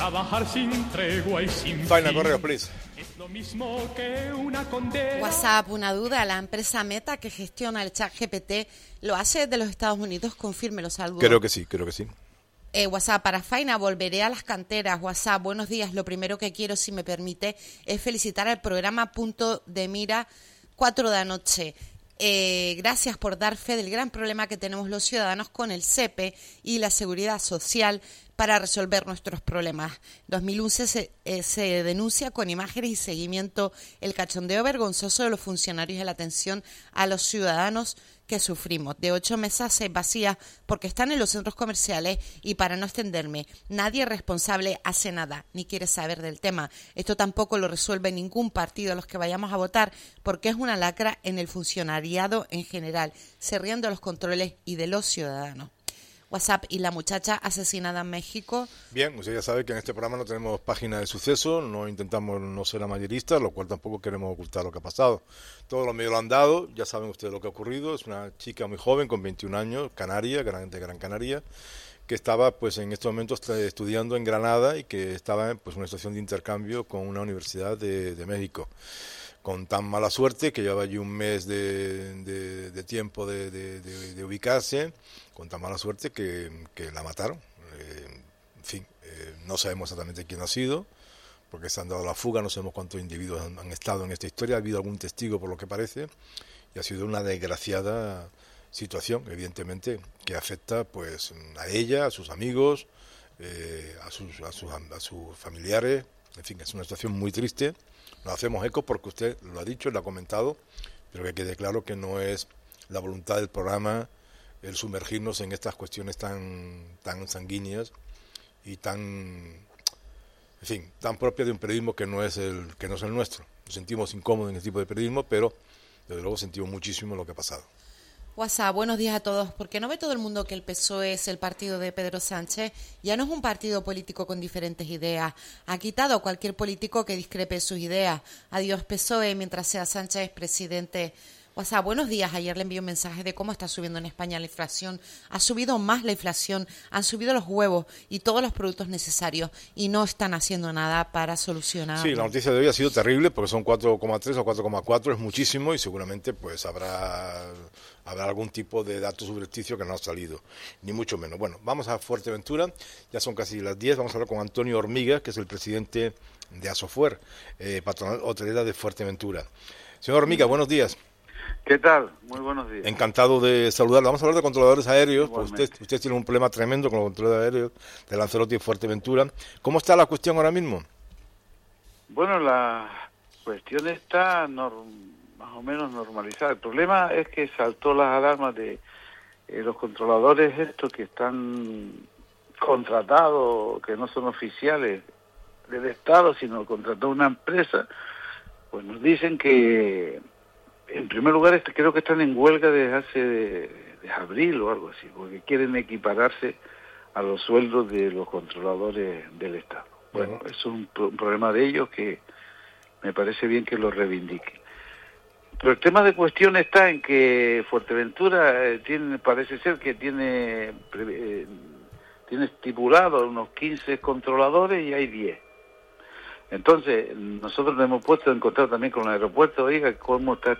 trabajar sin tregua y sin Faina Correos, please. Es lo mismo que una condena. WhatsApp, una duda. La empresa Meta que gestiona el chat GPT lo hace desde los Estados Unidos. Confirme, saludos. Creo que sí. WhatsApp, para Faina, volveré a las canteras. WhatsApp, buenos días. Lo primero que quiero, si me permite, es felicitar al programa Punto de Mira 4 de anoche. Gracias por dar fe del gran problema que tenemos los ciudadanos con el SEPE y la seguridad social para resolver nuestros problemas. 2011 se denuncia con imágenes y seguimiento el cachondeo vergonzoso de los funcionarios de la atención a los ciudadanos que sufrimos. De 8 mesas 6 vacías porque están en los centros comerciales y, para no extenderme, nadie responsable hace nada ni quiere saber del tema. Esto tampoco lo resuelve ningún partido a los que vayamos a votar porque es una lacra en el funcionariado en general. Se ríen de los controles y de los ciudadanos. WhatsApp, y la muchacha asesinada en México. Bien, usted ya sabe que en este programa no tenemos página de suceso, no intentamos no ser amarilleristas, lo cual tampoco queremos ocultar lo que ha pasado. Todos los medios lo han dado, ya saben ustedes lo que ha ocurrido. Es una chica muy joven, con 21 años, canaria, de Gran Canaria, que estaba pues en estos momentos estudiando en Granada y que estaba pues en una situación de intercambio con una universidad de México. Con tan mala suerte que llevaba allí un mes de tiempo de ubicarse, con tan mala suerte que la mataron. No sabemos exactamente quién ha sido, porque se han dado la fuga, no sabemos cuántos individuos han estado en esta historia, ha habido algún testigo por lo que parece, y ha sido una desgraciada situación, evidentemente, que afecta pues a ella, a sus amigos, a sus familiares. En fin, es una situación muy triste. Nos hacemos eco porque usted lo ha dicho, lo ha comentado, pero que quede claro que no es la voluntad del programa el sumergirnos en estas cuestiones tan sanguíneas y tan propias de un periodismo que no es el nuestro. Nos sentimos incómodos en este tipo de periodismo, pero desde luego sentimos muchísimo lo que ha pasado. WhatsApp, buenos días a todos. ¿Por qué no ve todo el mundo que el PSOE es el partido de Pedro Sánchez? Ya no es un partido político con diferentes ideas. Ha quitado a cualquier político que discrepe de sus ideas. Adiós PSOE mientras sea Sánchez presidente. WhatsApp, buenos días. Ayer le envié un mensaje de cómo está subiendo en España la inflación. Ha subido más la inflación, han subido los huevos y todos los productos necesarios y no están haciendo nada para solucionarlo. Sí, la noticia de hoy ha sido terrible porque son 4,3 o 4,4, es muchísimo, y seguramente pues habrá algún tipo de dato subrepticio que no ha salido, ni mucho menos. Bueno, vamos a Fuerteventura, ya son casi las 10, vamos a hablar con Antonio Hormiga, que es el presidente de Asofuer, patronal hotelera de Fuerteventura. Señor Hormiga, buenos días. ¿Qué tal? Muy buenos días. Encantado de saludarle. Vamos a hablar de controladores aéreos, pues usted tiene un problema tremendo con los controladores aéreos de Lanzarote y Fuerteventura. ¿Cómo está la cuestión ahora mismo? Bueno, la cuestión está más o menos normalizada. El problema es que saltó las alarmas de los controladores estos que están contratados, que no son oficiales del Estado, sino contrató una empresa. Pues nos dicen que, en primer lugar, creo que están en huelga desde hace de abril o algo así, porque quieren equipararse a los sueldos de los controladores del Estado. Bueno, es un problema de ellos que me parece bien que lo reivindiquen. Pero el tema de cuestión está en que Fuerteventura parece ser que tiene estipulado unos 15 controladores y hay 10. Entonces, nosotros nos hemos puesto en contacto también con el aeropuerto, oiga, ¿cómo está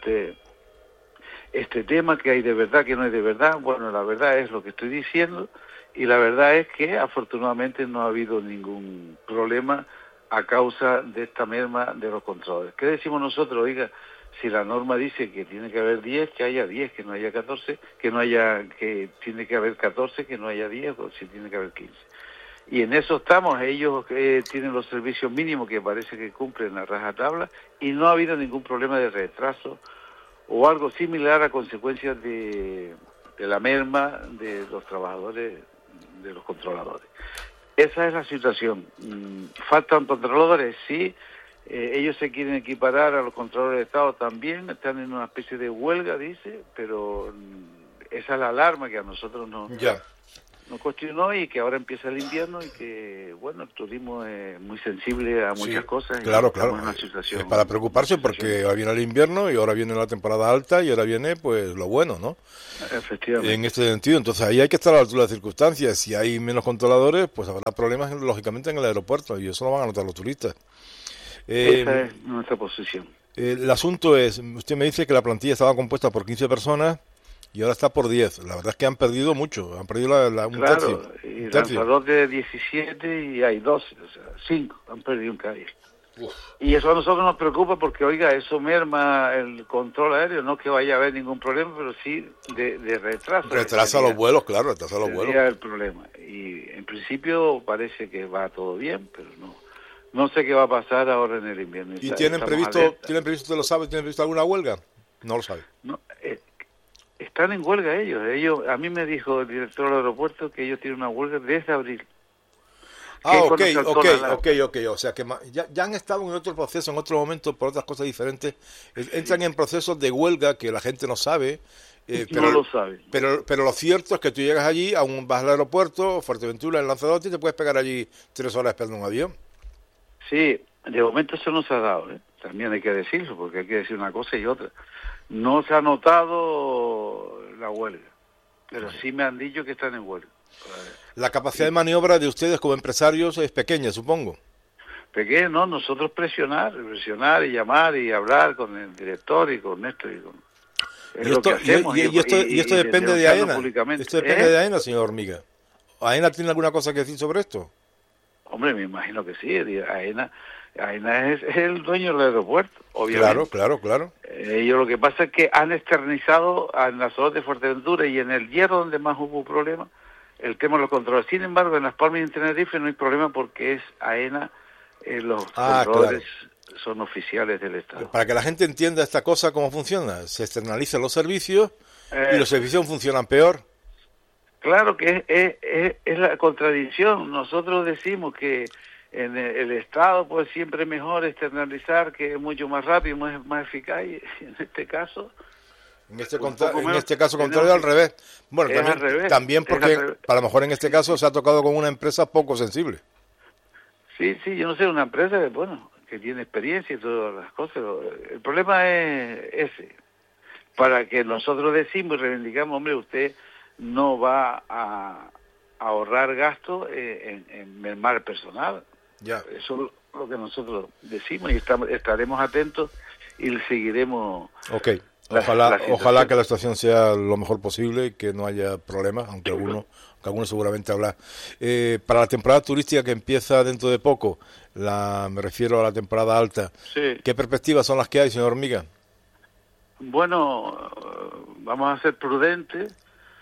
este tema? ¿Qué hay de verdad, qué no hay de verdad? Bueno, la verdad es lo que estoy diciendo, y la verdad es que afortunadamente no ha habido ningún problema a causa de esta merma de los controladores. ¿Qué decimos nosotros? Oiga, si la norma dice que tiene que haber 10, que haya 10, que no haya 14, que tiene que haber 14, que no haya 10, o si tiene que haber 15. Y en eso estamos. Ellos tienen los servicios mínimos que parece que cumplen a rajatabla y no ha habido ningún problema de retraso o algo similar a consecuencias de la merma de los trabajadores, de los controladores. Esa es la situación. ¿Faltan controladores? Sí. Ellos se quieren equiparar a los controladores de Estado también, están en una especie de huelga, dice, pero esa es la alarma que a nosotros nos... Ya. nos cuestionó y que ahora empieza el invierno y que, bueno, el turismo es muy sensible a muchas cosas. Claro, y claro. En una situación, es para preocuparse porque ahora viene el invierno y ahora viene la temporada alta y ahora viene, pues, lo bueno, ¿no? Efectivamente. En este sentido, entonces ahí hay que estar a la altura de las circunstancias. Si hay menos controladores, pues habrá problemas, lógicamente, en el aeropuerto y eso lo van a notar los turistas. Esa es nuestra posición. El asunto es, usted me dice que la plantilla estaba compuesta por 15 personas y ahora está por 10. La verdad es que han perdido mucho, han perdido un tercio. Claro, y Un tercio. lanzador de 17 y hay 12, o sea, 5 han perdido un carril. Y eso a nosotros nos preocupa porque, oiga, eso merma el control aéreo, no que vaya a haber ningún problema, pero sí de retraso. Retrasa los vuelos, claro, retrasa los vuelos. El problema. Y en principio parece que va todo bien, pero no sé qué va a pasar ahora en el invierno. ¿Y tienen previsto, usted lo sabe, tienen previsto alguna huelga? No lo sabe. No, están en huelga ellos. A mí me dijo el director del aeropuerto que ellos tienen una huelga desde abril. Ok. O sea que ya han estado en otro proceso, en otro momento, por otras cosas diferentes. Entran en procesos de huelga que la gente no sabe. Pero, no lo sabe. Pero lo cierto es que tú llegas allí, aún vas al aeropuerto, Fuerteventura, en Lanzarote, y te puedes pegar allí 3 horas esperando un avión. Sí, de momento eso no se ha dado, ¿eh? También hay que decirlo, porque hay que decir una cosa y otra. No se ha notado la huelga, pero sí me han dicho que están en huelga. La capacidad de maniobra de ustedes como empresarios es pequeña, supongo. Pequeña, no, nosotros presionar y llamar y hablar con el director y con esto y con... Y esto depende de AENA. Esto depende de AENA, señor Hormiga. ¿AENA tiene alguna cosa que decir sobre esto? Hombre, me imagino que sí. AENA es el dueño del aeropuerto, obviamente. Claro. Ellos lo que pasa es que han externizado en la zona de Fuerteventura y en el Hierro, donde más hubo problemas, el tema de los controles. Sin embargo, en Las Palmas y en Tenerife no hay problema porque es AENA, los controles son oficiales del Estado. Para que la gente entienda esta cosa, cómo funciona, se externalizan los servicios y los servicios funcionan peor. Claro que es la contradicción. Nosotros decimos que en el Estado pues siempre es mejor externalizar, que es mucho más rápido, más eficaz, y en este caso... En este caso contrario, al revés. Bueno, también porque a lo mejor en este caso se ha tocado con una empresa poco sensible. Sí, yo no sé, una empresa que tiene experiencia y todas las cosas. El problema es ese. Para que nosotros decimos y reivindicamos, hombre, usted no va a ahorrar gasto en mermar el personal. Ya. Eso es lo que nosotros decimos y estaremos atentos y seguiremos. Ok. Ojalá que la situación sea lo mejor posible y que no haya problemas, aunque algunos seguramente habrá. Para la temporada turística que empieza dentro de poco, me refiero a la temporada alta, sí. ¿Qué perspectivas son las que hay, señor Hormiga? Bueno, vamos a ser prudentes.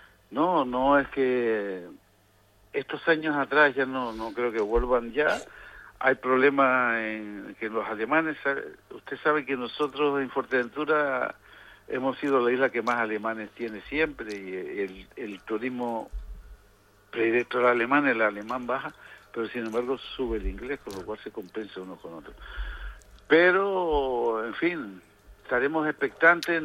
No es que estos años atrás ya no creo que vuelvan ya. Hay problemas en que los alemanes, usted sabe que nosotros en Fuerteventura hemos sido la isla que más alemanes tiene siempre y el turismo predilecto al alemán, el alemán baja, pero sin embargo sube el inglés, con lo cual se compensa uno con otro. Pero, en fin, estaremos expectantes,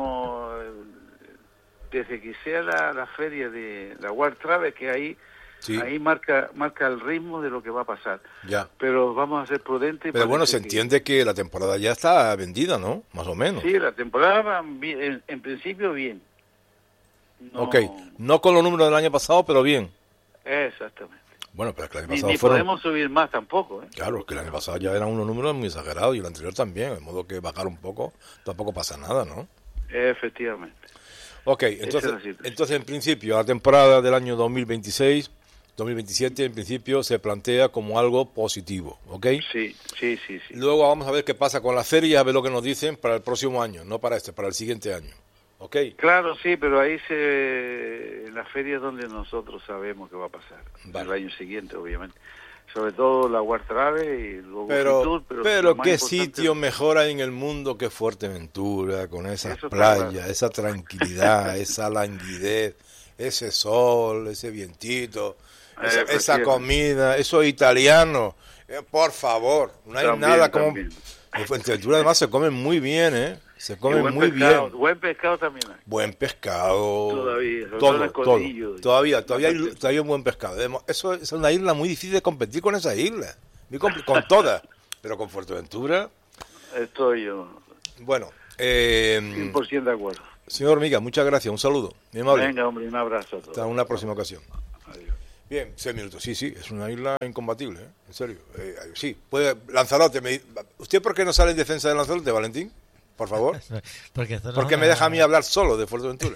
desde que sea la feria de la World Travel, que ahí marca el ritmo de lo que va a pasar. Ya. Pero vamos a ser prudentes. Pero bueno, se entiende que la temporada ya está vendida, ¿no? Más o menos. Sí, la temporada va bien, en principio bien. No con los números del año pasado, pero bien. Exactamente. Bueno, pero es que el año pasado ni podemos subir más tampoco, ¿eh? Claro, es que el año pasado ya eran unos números muy exagerados y el anterior también, de modo que bajar un poco tampoco pasa nada, ¿no? Efectivamente. Ok, entonces en principio la temporada del año 2026-2027 en principio se plantea como algo positivo, ¿ok? Sí. Luego vamos a ver qué pasa con las ferias, a ver lo que nos dicen para el próximo año, no para para el siguiente año, ¿ok? Claro, sí, pero ahí en las ferias donde nosotros sabemos qué va a pasar, el año siguiente, obviamente. Sobre todo la World Travel y luego pero qué sitio mejor hay en el mundo que Fuerteventura, con esas playas, esa tranquilidad, esa languidez, ese sol, ese vientito, esa comida, eso italiano, por favor, no hay nada como... En Fuerteventura además se come muy bien, ¿eh? Se Y come buen muy pescado, bien. buen pescado también hay. Buen pescado. Todavía, sobre todo el codillo. Todavía hay un buen pescado. Eso es una isla muy difícil de competir con esa isla. Con todas. Pero con Fuerteventura... Estoy yo Bueno, 100% de acuerdo. señor Miga, muchas gracias. Un saludo. Mi amable. Venga, hombre, un abrazo a todos. Hasta una próxima ocasión. Adiós. Bien, 6 minutos. Sí, es una isla incombatible, ¿eh? En serio. Sí, puede... Lanzarote. ¿Usted por qué no sale en defensa de Lanzarote, Valentín? Por favor. Porque me deja a mí hablar solo de Fuerteventura.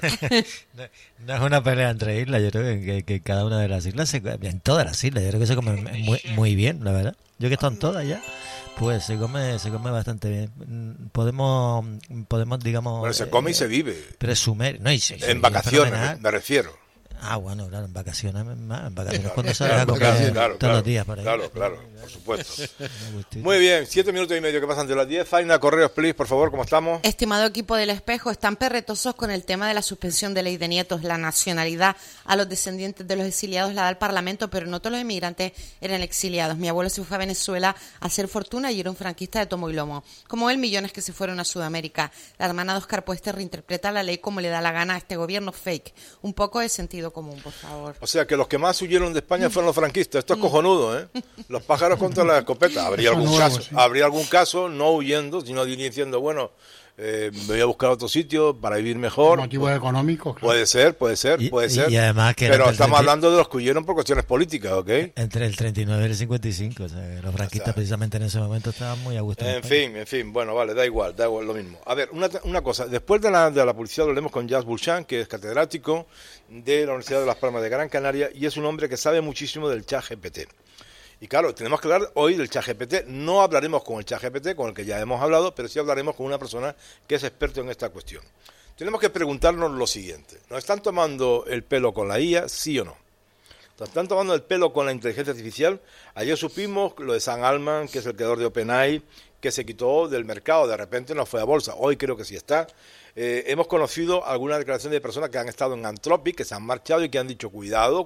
No es una pelea entre islas. Yo creo que cada una de las islas, en todas las islas, yo creo que se come muy bien, la verdad. Yo que he estado en todas ya. Pues se come bastante bien. Podemos digamos... Bueno, se come y se vive. Presumir. No, en vacaciones, me refiero. Bueno, claro, en vacaciones cuando sales a comer todos los días por ahí. Claro, por supuesto. Muy bien, 7 minutos y medio que pasan de las 10. Faina, correos, please, por favor, ¿cómo estamos? Estimado equipo del Espejo, están perretosos con el tema de la suspensión de ley de nietos. La nacionalidad a los descendientes de los exiliados la da el Parlamento, pero no todos los inmigrantes eran exiliados. Mi abuelo se fue a Venezuela a hacer fortuna y era un franquista de tomo y lomo. Como él, millones que se fueron a Sudamérica. La hermana de Oscar Pueste reinterpreta la ley como le da la gana a este gobierno fake. Un poco de sentido común, por favor. O sea, que los que más huyeron de España fueron los franquistas. Esto es cojonudo, ¿eh? Los pájaros contra la escopeta. Habría algún caso, no huyendo, sino diciendo, bueno, me voy a buscar otro sitio para vivir mejor. Motivos económicos. Claro. Puede ser. Y además que pero estamos hablando de los que huyeron por cuestiones políticas, ¿ok? Entre el 39 y el 55, o sea, los franquistas precisamente en ese momento estaban muy a gusto. En fin, bueno, vale, da igual, lo mismo. A ver, una cosa, después de la publicidad hablaremos con Jacques Bourchamp, que es catedrático de la Universidad de Las Palmas de Gran Canaria y es un hombre que sabe muchísimo del ChatGPT. Y claro, tenemos que hablar hoy del ChatGPT. No hablaremos con el ChatGPT, con el que ya hemos hablado, pero sí hablaremos con una persona que es experto en esta cuestión. Tenemos que preguntarnos lo siguiente. ¿Nos están tomando el pelo con la IA, sí o no? ¿Nos están tomando el pelo con la inteligencia artificial? Ayer supimos lo de Sam Altman, que es el creador de OpenAI, que se quitó del mercado, de repente no fue a bolsa. Hoy creo que sí está. Hemos conocido algunas declaraciones de personas que han estado en Anthropic, que se han marchado y que han dicho cuidado,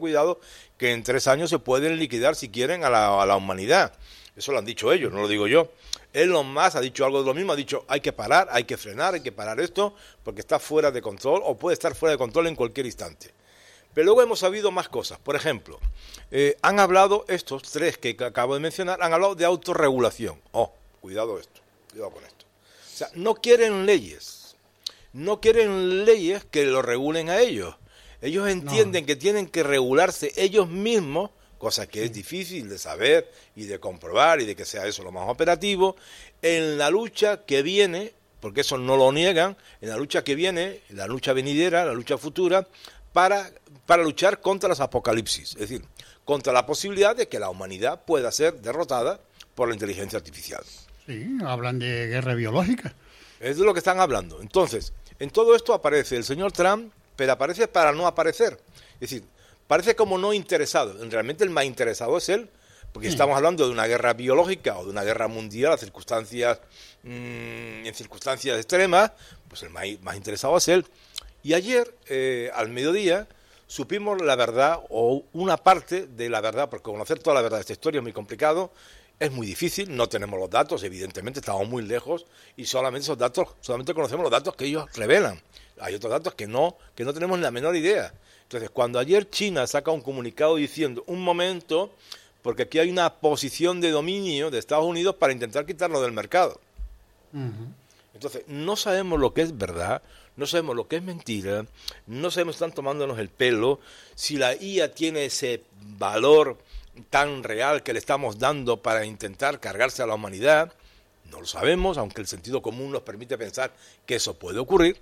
que en 3 años se pueden liquidar si quieren a la humanidad. Eso lo han dicho ellos, no lo digo yo. Elon Musk ha dicho algo de lo mismo, ha dicho hay que parar, hay que frenar, hay que parar esto porque está fuera de control o puede estar fuera de control en cualquier instante. Pero luego hemos sabido más cosas. Por ejemplo, han hablado, estos 3 que acabo de mencionar, han hablado de autorregulación. Cuidado con esto. O sea, no quieren leyes que lo regulen a ellos. Ellos entienden que tienen que regularse ellos mismos, cosa que es difícil de saber y de comprobar y de que sea eso lo más operativo, en la lucha que viene, porque eso no lo niegan, en la lucha que viene, la lucha venidera, la lucha futura, para luchar contra los apocalipsis, es decir, contra la posibilidad de que la humanidad pueda ser derrotada por la inteligencia artificial. Sí, hablan de guerra biológica. Es de lo que están hablando. Entonces, en todo esto aparece el señor Trump, pero aparece para no aparecer. Es decir, parece como no interesado. Realmente el más interesado es él, porque estamos hablando de una guerra biológica o de una guerra mundial en circunstancias extremas, pues el más interesado es él. Y ayer, al mediodía, supimos la verdad, o una parte de la verdad, porque conocer toda la verdad de esta historia es muy complicado, es muy difícil, no tenemos los datos, evidentemente estamos muy lejos y solamente conocemos los datos que ellos revelan. Hay otros datos que no tenemos ni la menor idea. Entonces, cuando ayer China saca un comunicado diciendo, un momento, porque aquí hay una posición de dominio de Estados Unidos para intentar quitarnos del mercado. Entonces, no sabemos lo que es verdad, no sabemos lo que es mentira, no sabemos si están tomándonos el pelo, si la IA tiene ese valor tan real que le estamos dando para intentar cargarse a la humanidad. No lo sabemos, aunque el sentido común nos permite pensar que eso puede ocurrir,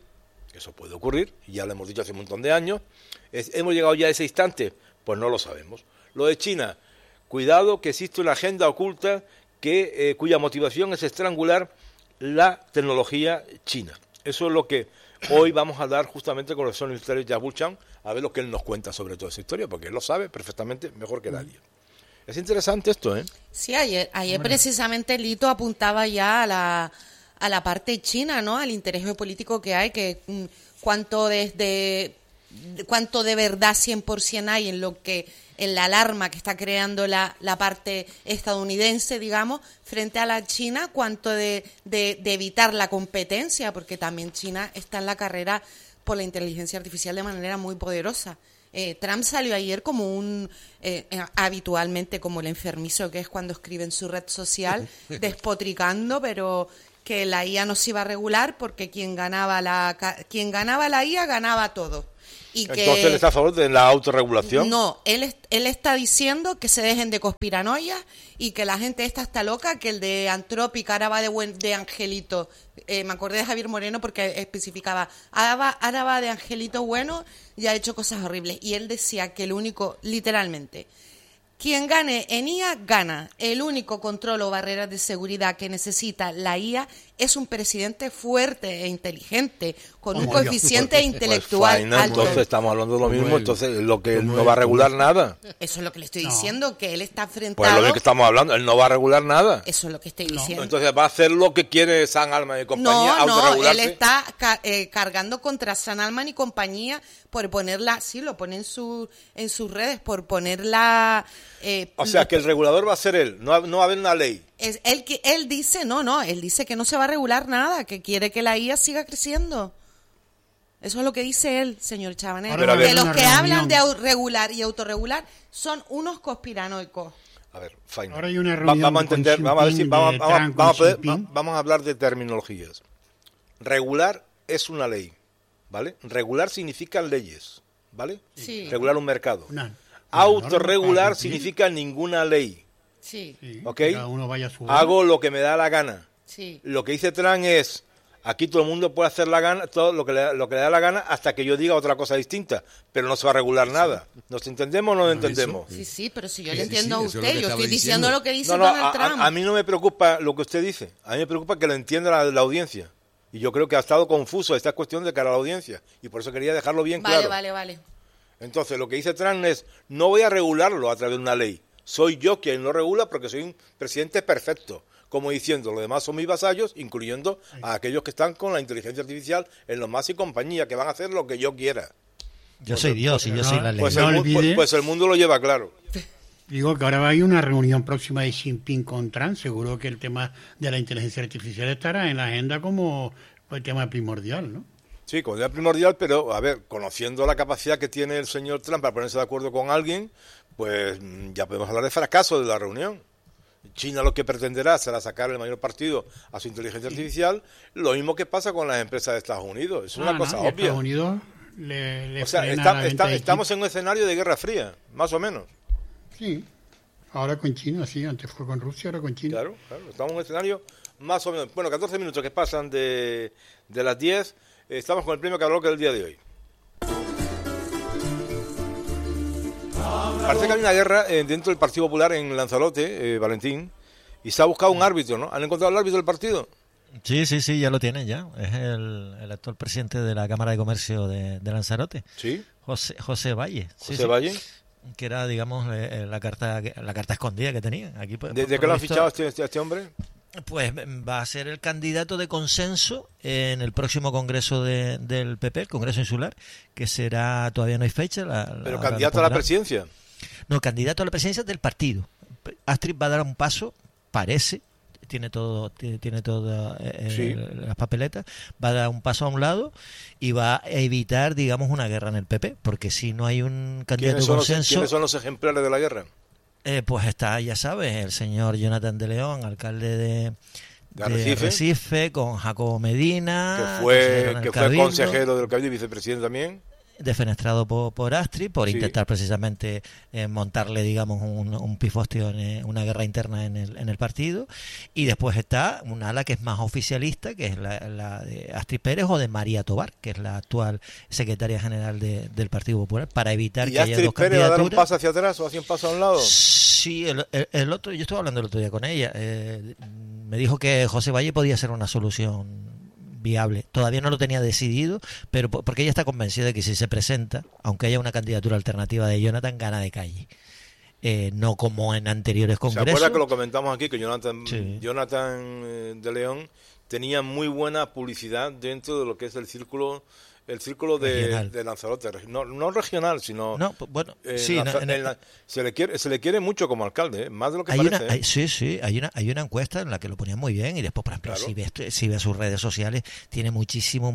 y ya lo hemos dicho hace un montón de años. ¿Hemos llegado ya a ese instante? Pues no lo sabemos. Lo de China, cuidado que existe una agenda oculta cuya motivación es estrangular la tecnología china. Eso es lo que hoy vamos a hablar justamente con el profesor universitario Jacques Bourchamp, a ver lo que él nos cuenta sobre toda esa historia, porque él lo sabe perfectamente mejor que nadie. Es interesante esto, ¿eh? Sí, ayer precisamente Lito apuntaba ya a la parte china, ¿no? Al interés geopolítico que hay, que cuánto de verdad 100% hay en lo que en la alarma que está creando la parte estadounidense, digamos, frente a la China, cuanto de evitar la competencia, porque también China está en la carrera por la inteligencia artificial de manera muy poderosa. Trump salió ayer como habitualmente como el enfermizo que es cuando escribe en su red social, despotricando, pero que la IA no se iba a regular porque quien ganaba la IA ganaba todo. Y que, entonces, ¿él está a favor de la autorregulación? No, él está diciendo que se dejen de conspiranoias y que la gente esta está loca, que el de Anthropic ahora va de angelito. Me acordé de Javier Moreno porque especificaba, ahora va de angelito bueno y ha hecho cosas horribles. Y él decía que el único, literalmente, quien gane en IA, gana. El único control o barreras de seguridad que necesita la IA es un presidente fuerte e inteligente, con un coeficiente intelectual pues, alto. Entonces estamos hablando de lo mismo, entonces lo que él no va a regular nada. Eso es lo que le estoy diciendo, que él está enfrentado... Pues lo mismo que estamos hablando, él no va a regular nada. Eso es lo que estoy diciendo. Entonces va a hacer lo que quiere San Alman y compañía, No, él está cargando contra San Alman y compañía por ponerla, sí, lo pone en sus redes, por ponerla... o sea, que el regulador va a ser él, no va a haber una ley. Él dice, él dice que no se va a regular nada, que quiere que la IA siga creciendo. Eso es lo que dice él, señor Chabanel. Que los que hablan de regular y autorregular son unos conspiranoicos. A ver, fine. Ahora hay una reunión vamos a entender, vamos vamos a hablar de terminologías. Regular es una ley, ¿vale? Regular significa leyes, ¿vale? Sí. Regular un mercado. Autorregular significa ninguna ley. Sí. ¿Ok? Cada uno vaya a su Hago lo que me da la gana. Sí. Lo que dice Trump es, aquí todo el mundo puede hacer la gana, todo lo que le da la gana hasta que yo diga otra cosa distinta, pero no se va a regular nada. ¿Nos entendemos o no nos entendemos? Sí, pero si yo le entiendo a usted, yo estoy diciendo diciendo lo que dice No, Donald Trump. a mí no me preocupa lo que usted dice, a mí me preocupa que lo entienda la audiencia. Y yo creo que ha estado confuso esta cuestión de cara a la audiencia, y por eso quería dejarlo bien claro. Vale. Entonces, lo que dice Trump es, no voy a regularlo a través de una ley. Soy yo quien lo regula porque soy un presidente perfecto. Como diciendo, los demás son mis vasallos, incluyendo a aquellos que están con la inteligencia artificial en los más y compañía, que van a hacer lo que yo quiera. Yo soy Dios y yo soy la ley. Pues el mundo lo lleva claro. Digo que ahora hay una reunión próxima de Xi Jinping con Trump. Seguro que el tema de la inteligencia artificial estará en la agenda como el tema primordial, ¿no? Sí, como idea primordial, pero, a ver, conociendo la capacidad que tiene el señor Trump para ponerse de acuerdo con alguien, pues ya podemos hablar de fracaso de la reunión. China lo que pretenderá será sacar el mayor partido a su inteligencia artificial, lo mismo que pasa con las empresas de Estados Unidos. Es una cosa obvia. Estados Unidos le o sea, estamos en un escenario de Guerra Fría, más o menos. Sí, ahora con China, sí, antes fue con Rusia, ahora con China. Claro, estamos en un escenario más o menos. Bueno, 14 minutos que pasan de las 10, estamos con el premio Carol, que es el día de hoy. Parece que hay una guerra dentro del Partido Popular en Lanzarote, Valentín, y se ha buscado un árbitro, ¿no? ¿Han encontrado el árbitro del partido? Sí, ya lo tienen ya. Es el actual presidente de la Cámara de Comercio de Lanzarote. Sí. José Valle. José Valle. Que era, digamos, la carta escondida que tenían. Aquí, ¿De qué lo han fichado a este hombre? Pues va a ser el candidato de consenso en el próximo congreso del PP, el Congreso Insular, que será, todavía no hay fecha. ¿Pero candidato a la presidencia? No, candidato a la presidencia del partido. Astrid va a dar un paso, parece, tiene todas las papeletas, va a dar un paso a un lado y va a evitar, digamos, una guerra en el PP, porque si no hay un candidato de consenso... ¿Quiénes son los ejemplares de la guerra? Pues está, ya sabes, el señor Jonathan de León, alcalde de Arrecife, con Jacobo Medina, que fue consejero del Cabildo y vicepresidente también. Defenestrado por Astrid, por intentar precisamente montarle, digamos, un pifostio en una guerra interna en el partido. Y después está un ala que es más oficialista, que es la de Astrid Pérez, o de María Tobar, que es la actual secretaria general del Partido Popular, para evitar que haya dos candidaturas. ¿Y Astrid Pérez va a dar un paso hacia atrás o hacia un paso a un lado? Sí, el otro, yo estuve hablando el otro día con ella, me dijo que José Valle podía ser una solución viable. Todavía no lo tenía decidido, pero porque ella está convencida de que si se presenta, aunque haya una candidatura alternativa de Jonathan, gana de calle. No como en anteriores congresos. ¿Se acuerda que lo comentamos aquí, que Jonathan de León tenía muy buena publicidad dentro de lo que es el círculo el círculo Regional. de Lanzarote, no regional, sino No, bueno, sí, se le quiere mucho como alcalde, más de lo que hay parece. una, sí, hay una encuesta en la que lo ponían muy bien y después, por ejemplo, Claro. si ves sus redes sociales, tiene muchísimo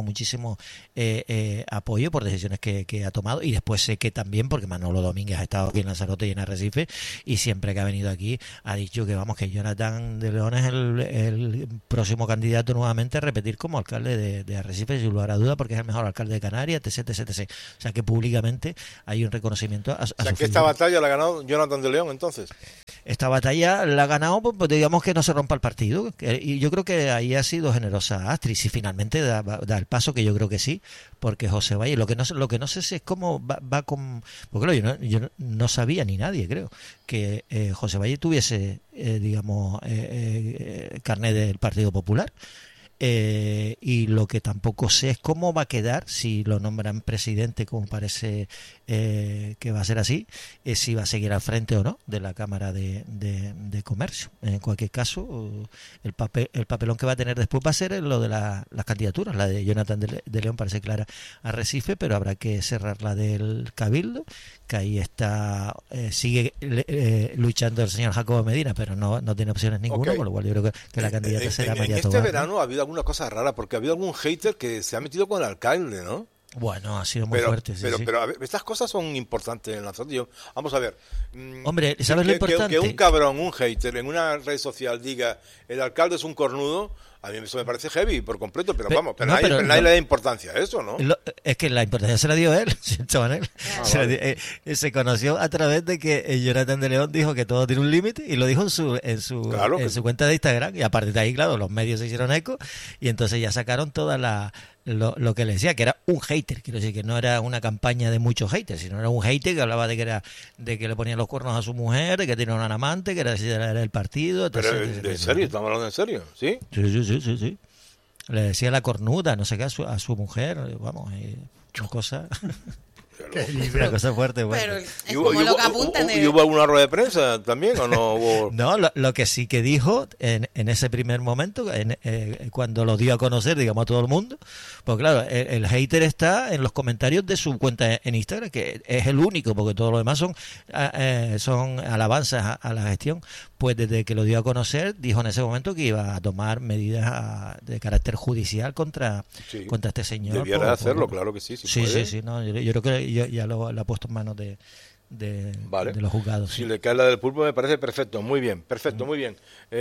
apoyo por decisiones que ha tomado, y después sé que también, porque Manolo Domínguez ha estado aquí en Lanzarote y en Arrecife, y siempre que ha venido aquí ha dicho que vamos, que Jonathan de León es el próximo candidato nuevamente a repetir como alcalde de Arrecife, sin lugar a duda, porque es el mejor alcalde de Canarias, etc. O sea que públicamente hay un reconocimiento a O sea, su que esta figura. batalla la ha ganado Jonathan de León, entonces. Esta batalla la ha ganado, pues digamos que no se rompa el partido. Y yo creo que ahí ha sido generosa Astrid. Si finalmente da el paso, que yo creo que sí, porque José Valle, lo que no sé si es cómo va con. Porque claro, yo no sabía, ni nadie, creo, que José Valle tuviese, carné del Partido Popular. Y lo que tampoco sé es cómo va a quedar si lo nombran presidente, como parece que va a ser así, si va a seguir al frente o no de la Cámara de Comercio. En cualquier caso, el papelón que va a tener después va a ser lo de las candidaturas. La de Jonathan de León parece clara a Recife, pero habrá que cerrar la del Cabildo, que ahí está, sigue luchando el señor Jacobo Medina, pero no tiene opciones ninguna, con lo cual yo creo que la candidata será María En este Tobar, ¿no? verano ha habido alguna cosa rara, porque ha habido algún hater que se ha metido con el alcalde, ¿no? Bueno, ha sido muy fuerte. Sí. Pero a ver, estas cosas son importantes en Lanzarote. Vamos a ver. Hombre, ¿sabes lo importante? Que un cabrón, un hater, en una red social diga el alcalde es un cornudo, a mí eso me parece heavy por completo, pero vamos, nadie le da importancia a eso, ¿no? Es que la importancia se la dio él, chaval. Se conoció a través de que Jonathan de León dijo que todo tiene un límite, y lo dijo en su cuenta de Instagram, y a partir de ahí, claro, los medios se hicieron eco, y entonces ya sacaron toda lo que le decía, que era un hater. Quiero decir que no era una campaña de muchos haters, sino era un hater que hablaba de que le ponían los cuernos a su mujer, de que tenía un amante, que era el partido. Pero ¿en serio? ¿Estamos hablando en serio? ¿Sí? Sí. Le decía la cornuda, no sé qué, a su mujer, vamos, una cosa... Una cosa fuerte, bueno. Pero es como lo que apuntan. ¿Y hubo alguna rueda de prensa también o no hubo? No, lo que sí que dijo en ese primer momento, cuando lo dio a conocer, digamos, a todo el mundo, pues claro, el hater está en los comentarios de su cuenta en Instagram, que es el único, porque todo lo demás son alabanzas a la gestión. Pues desde que lo dio a conocer, dijo en ese momento que iba a tomar medidas de carácter judicial contra este señor. Debiera hacerlo, claro que sí. Sí, no, yo creo que ya lo ha puesto en manos de los juzgados. Si le cae la del pulpo me parece perfecto, muy bien, muy bien.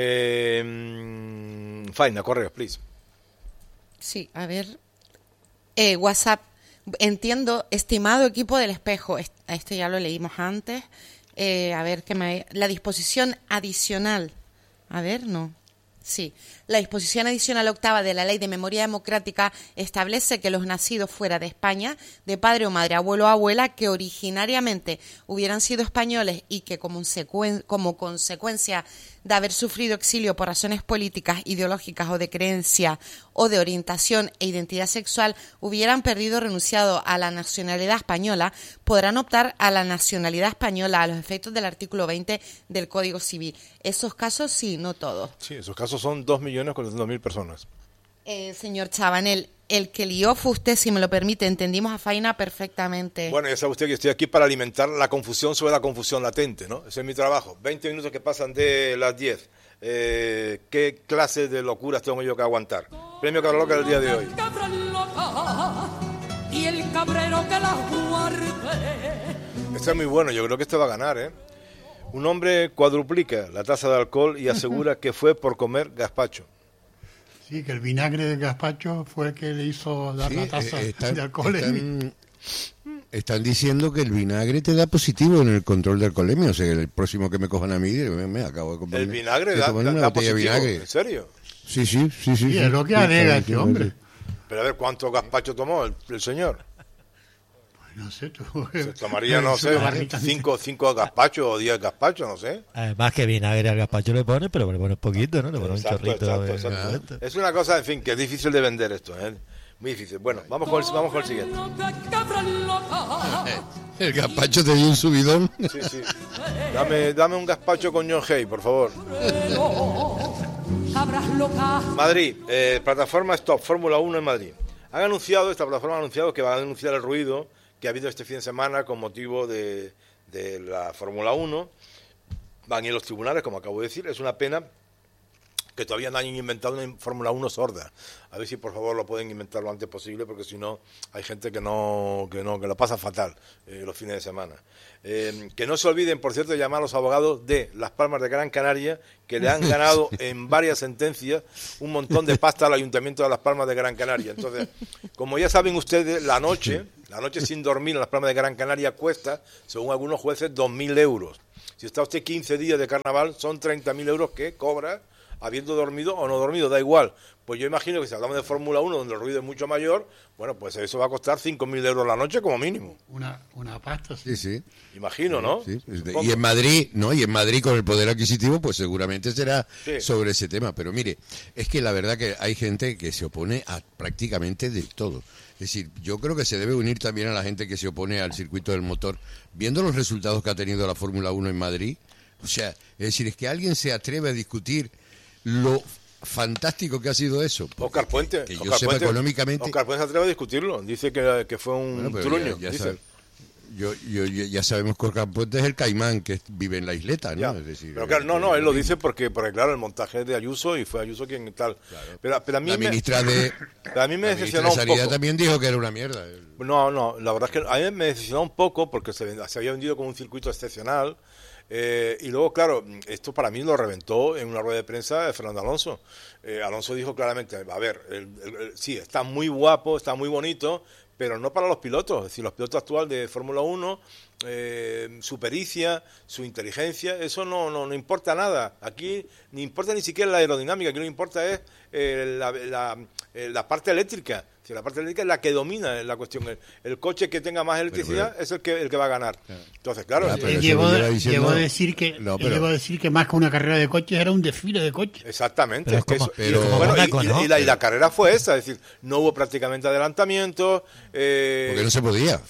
Faina, correo, please. Sí, a ver. WhatsApp. Entiendo, estimado equipo del Espejo, esto ya lo leímos antes. A ver, la disposición adicional. A ver, no. Sí. La disposición adicional octava de la Ley de Memoria Democrática establece que los nacidos fuera de España, de padre o madre, abuelo o abuela, que originariamente hubieran sido españoles y que como consecuencia de haber sufrido exilio por razones políticas, ideológicas o de creencia o de orientación e identidad sexual hubieran perdido o renunciado a la nacionalidad española, podrán optar a la nacionalidad española a los efectos del artículo 20 del Código Civil. Esos casos sí, no todos. Sí, esos casos son 2.400.000 personas. Señor Chabanel, el que lió fue usted, si me lo permite. Entendimos a Faina perfectamente. Bueno, ya sabe usted que estoy aquí para alimentar la confusión sobre la confusión latente, ¿no? Ese es mi trabajo. 20 minutos que pasan de las 10. ¿Qué clase de locuras tengo yo que aguantar? Premio Cabra Loca del día de hoy. Y el cabrero que la guarde. Este es muy bueno, yo creo que este va a ganar, ¿eh? Un hombre cuadruplica la tasa de alcohol y asegura que fue por comer gazpacho. Sí, que el vinagre de gazpacho fue el que le hizo dar la tasa de alcohol. Están diciendo que el vinagre te da positivo en el control de alcoholemia. O sea, que el próximo que me cojan a mí, me acabo de comprar. ¿El vinagre da positivo? De vinagre. ¿En serio? Sí. Sí, es lo que alega este hombre. Pero a ver, ¿cuánto gazpacho tomó el señor? No sé, tú. Se tomaría, no sé, 5 gazpachos o 10 gazpachos, no sé. Más que vinagre al gazpacho le pone, pero le pone poquito, ¿no? Le pone un chorrito. Exacto. Es una cosa, en fin, que es difícil de vender esto, ¿eh? Muy difícil. Bueno, vamos con el siguiente. El gazpacho te dio un subidón. Sí. Dame un gazpacho con John Hay, por favor. Madrid, plataforma Stop, Fórmula 1 en Madrid. esta plataforma ha anunciado que va a denunciar el ruido que ha habido este fin de semana con motivo de la Fórmula 1. Van a ir los tribunales, como acabo de decir. Es una pena que todavía no hayan inventado una Fórmula 1 sorda. A ver si por favor lo pueden inventar lo antes posible, porque si no hay gente que lo pasa fatal los fines de semana. Que no se olviden, por cierto, de llamar a los abogados de Las Palmas de Gran Canaria, que le han ganado en varias sentencias un montón de pasta al Ayuntamiento de Las Palmas de Gran Canaria. Entonces, como ya saben ustedes, la noche sin dormir en Las Palmas de Gran Canaria cuesta, según algunos jueces, 2.000 euros. Si está usted 15 días de carnaval, son 30.000 euros que cobra, habiendo dormido o no dormido, da igual. Pues yo imagino que si hablamos de Fórmula 1, donde el ruido es mucho mayor, bueno, pues eso va a costar 5.000 euros la noche como mínimo. Una pasta, sí. Sí. Imagino, ¿no? Sí. Y en Madrid, ¿no? Y en Madrid con el poder adquisitivo, pues seguramente será sobre ese tema. Pero mire, es que la verdad que hay gente que se opone a prácticamente de todo. Es decir, yo creo que se debe unir también a la gente que se opone al circuito del motor, viendo los resultados que ha tenido la Fórmula 1 en Madrid. O sea, es decir, es que alguien se atreve a discutir lo fantástico que ha sido eso. Oscar Puente. Que yo sepa económicamente. Oscar Puente se atreve a discutirlo. Dice que fue un truño. Ya sabemos que Oscar Puente es el caimán que vive en la isleta, ¿no? Es decir, pero claro, él lo dice porque claro, el montaje es de Ayuso y fue Ayuso quien tal. Claro. Pero a mí la ministra de decepcionó un poco. También dijo que era una mierda. No, la verdad es que a mí me decepcionó un poco porque se había vendido como un circuito excepcional. Y luego, claro, esto para mí lo reventó en una rueda de prensa de Fernando Alonso. Alonso dijo claramente, a ver, sí, está muy guapo, está muy bonito, pero no para los pilotos. Es decir, los pilotos actuales de Fórmula 1, su pericia, su inteligencia, eso no importa nada. Aquí ni importa ni siquiera la aerodinámica, aquí lo que importa es la parte eléctrica. Si la parte eléctrica es la que domina la cuestión. El coche que tenga más electricidad es el que va a ganar. Entonces, claro. Él llegó a decir que más que una carrera de coches era un desfile de coches. Exactamente. Y la carrera fue esa, es decir, no hubo prácticamente adelantamientos. Porque no se podía.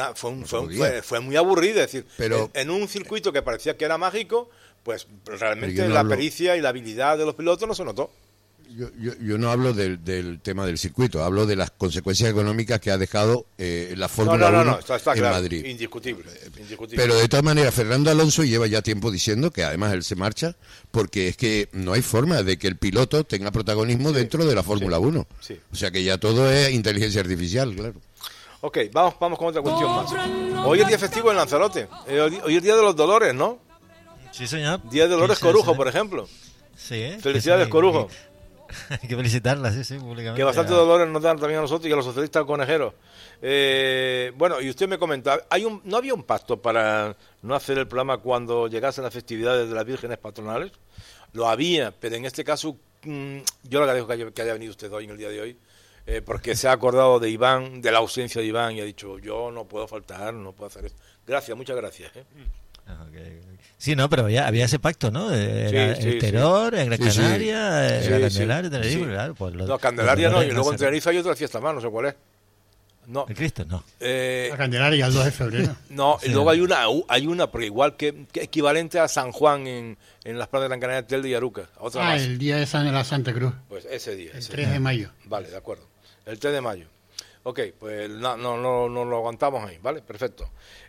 Fue muy aburrida, es decir, en un circuito que parecía que era mágico, pues realmente la pericia y la habilidad de los pilotos no se notó. Yo no hablo del tema del circuito, hablo de las consecuencias económicas que ha dejado la Fórmula 1 está en claro, Madrid. Indiscutible. Pero de todas maneras, Fernando Alonso lleva ya tiempo diciendo que además él se marcha porque es que no hay forma de que el piloto tenga protagonismo dentro de la Fórmula 1. Sí. O sea que ya todo es inteligencia artificial, claro. Ok, vamos con otra cuestión más. Hoy es día festivo en Lanzarote. Hoy es día de los Dolores, ¿no? Sí, señor. Día de Dolores Corujo, por ejemplo. Sí. Felicidades, Corujo. Hay que felicitarla, sí, públicamente. Que bastante dolores nos dan también a nosotros y a los socialistas conejeros. Bueno, y usted me comentaba, ¿no había un pacto para no hacer el programa cuando llegasen las festividades de las vírgenes patronales? Lo había, pero en este caso yo le agradezco que haya venido usted hoy, en el día de hoy, porque se ha acordado de Iván, de la ausencia de Iván, y ha dicho, yo no puedo faltar, no puedo hacer esto. Gracias, muchas gracias. Okay. Sí, no, pero había ese pacto, ¿no? El Terror, en Gran Canaria, la Candelaria, Tenerife, claro. Pues no, Candelaria no, y luego en Tenerife hay otra fiesta más, no sé cuál es. No. ¿El Cristo? No. La Candelaria, el 2 de febrero. No, y luego hay una, porque igual que equivalente a San Juan en las Palmas de Gran Canaria, Telde y Aruca. Otra más. El día de la Santa Cruz. Pues ese día. El 3 de mayo. Vale, de acuerdo. El 3 de mayo. Ok, pues no lo aguantamos ahí, ¿vale? Perfecto.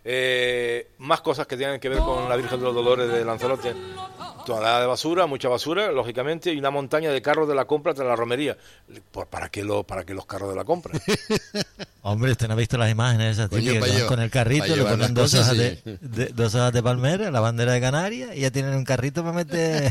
Más cosas que tienen que ver con la Virgen de los Dolores de Lanzarote. Tonelada de basura, mucha basura, lógicamente, y una montaña de carros de la compra tras la romería. ¿Para qué los carros de la compra? Hombre, usted no ha visto las imágenes esas, tío, con el carrito, le ponen dos hojas de palmera, la bandera de Canarias, y ya tienen un carrito para meter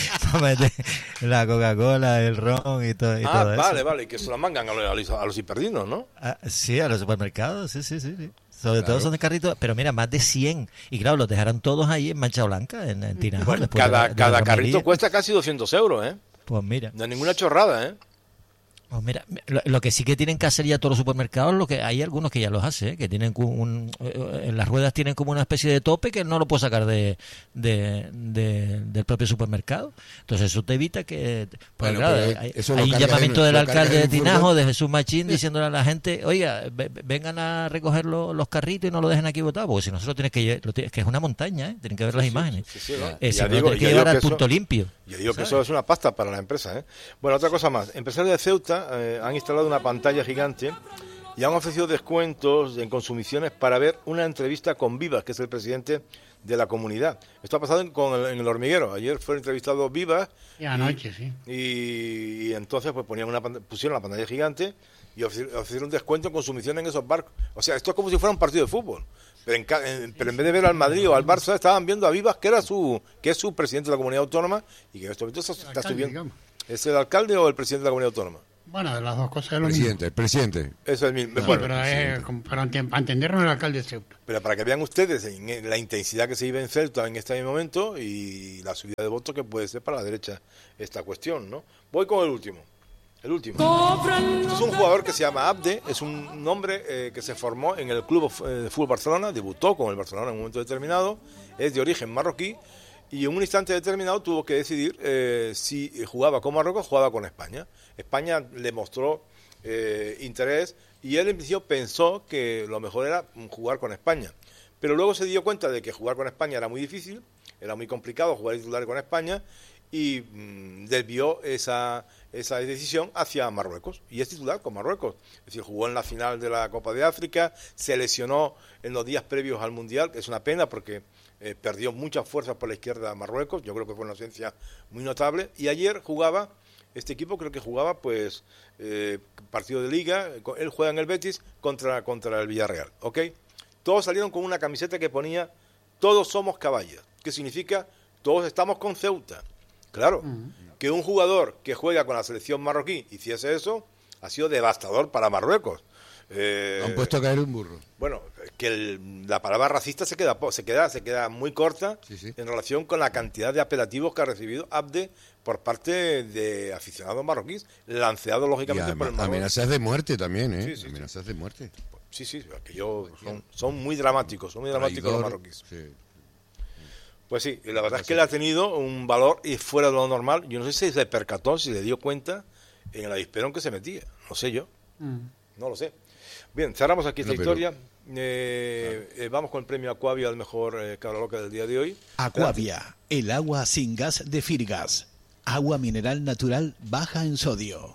la Coca-Cola, el ron y todo, todo eso. Vale, que se la mangan a los hiperdinos, ¿no? Sí, a los supermercados, sí. Sobre todo son de carritos, pero mira, más de 100. Y claro, los dejarán todos ahí en Mancha Blanca, en Tinajo. Bueno, cada carrito cuesta casi 200 euros, ¿eh? Pues mira. No es ninguna chorrada, ¿eh? Pues mira, lo que sí que tienen que hacer ya todos los supermercados, lo que hay algunos que ya los hacen, que tienen en las ruedas tienen como una especie de tope que no lo puede sacar del propio supermercado. Entonces eso te evita que... Pues claro, hay un llamamiento del alcalde de Tinajo, de Jesús Machín, diciéndole a la gente, oiga, vengan a recoger los carritos y no lo dejen aquí botados, porque si nosotros tienes que es una montaña, tienen que ver las imágenes. Sí, ¿no? Si no, tienes que llevar al punto limpio. Yo digo que eso es una pasta para la empresa, ¿eh? Bueno, otra cosa más. Empresarios de Ceuta han instalado una pantalla gigante y han ofrecido descuentos en consumiciones para ver una entrevista con Vivas, que es el presidente de la comunidad. Esto ha pasado en el Hormiguero. Ayer fue entrevistado Vivas. Y anoche, sí. Y entonces pues pusieron la pantalla gigante y ofrecieron un descuento en consumiciones en esos barcos. O sea, esto es como si fuera un partido de fútbol. Pero en vez de ver al Madrid o al Barça, estaban viendo a Vivas, que es su presidente de la comunidad autónoma, y que en este momento está subiendo. Digamos. ¿Es el alcalde o el presidente de la comunidad autónoma? Bueno, de las dos cosas es lo mismo. El presidente. Es el mismo. Sí, bueno, pero para entendernos el alcalde de Ceuta. Pero para que vean ustedes la intensidad que se vive en Ceuta en este momento y la subida de votos que puede ser para la derecha esta cuestión, ¿no? Voy con el último. El último. Es un jugador que se llama Abde, es un hombre que se formó en el Club de Fútbol Barcelona, debutó con el Barcelona en un momento determinado, es de origen marroquí y en un instante determinado tuvo que decidir si jugaba con Marruecos o jugaba con España. España le mostró interés y él en principio pensó que lo mejor era jugar con España, pero luego se dio cuenta de que jugar con España era muy difícil, era muy complicado jugar titular con España y desvió esa decisión hacia Marruecos y es titular con Marruecos. Es decir, jugó en la final de la Copa de África, se lesionó en los días previos al Mundial, que es una pena porque perdió muchas fuerzas por la izquierda a Marruecos, yo creo que fue una ausencia muy notable, y ayer jugaba, este equipo creo que jugaba pues partido de liga, él juega en el Betis contra el Villarreal, ¿ok? Todos salieron con una camiseta que ponía todos somos caballas, que significa todos estamos con Ceuta. Claro, que un jugador que juega con la selección marroquí hiciese eso ha sido devastador para Marruecos. Han puesto a caer un burro. Bueno, que la palabra racista se queda muy corta en relación con la cantidad de apelativos que ha recibido Abde por parte de aficionados marroquíes, lanceados lógicamente por el Marruecos. Amenazas de muerte también, ¿eh? Sí, amenazas de muerte. Sí, son muy dramáticos, los marroquíes. Sí. Pues sí, la verdad es que él ha tenido un valor y fuera de lo normal. Yo no sé si se percató, si se dio cuenta en el avispero en que se metía. No sé yo. No lo sé. Bien, cerramos aquí esta historia. Vamos con el premio Aquavia al mejor cabra loca del día de hoy. Aquavia, el agua sin gas de Firgas. Agua mineral natural baja en sodio.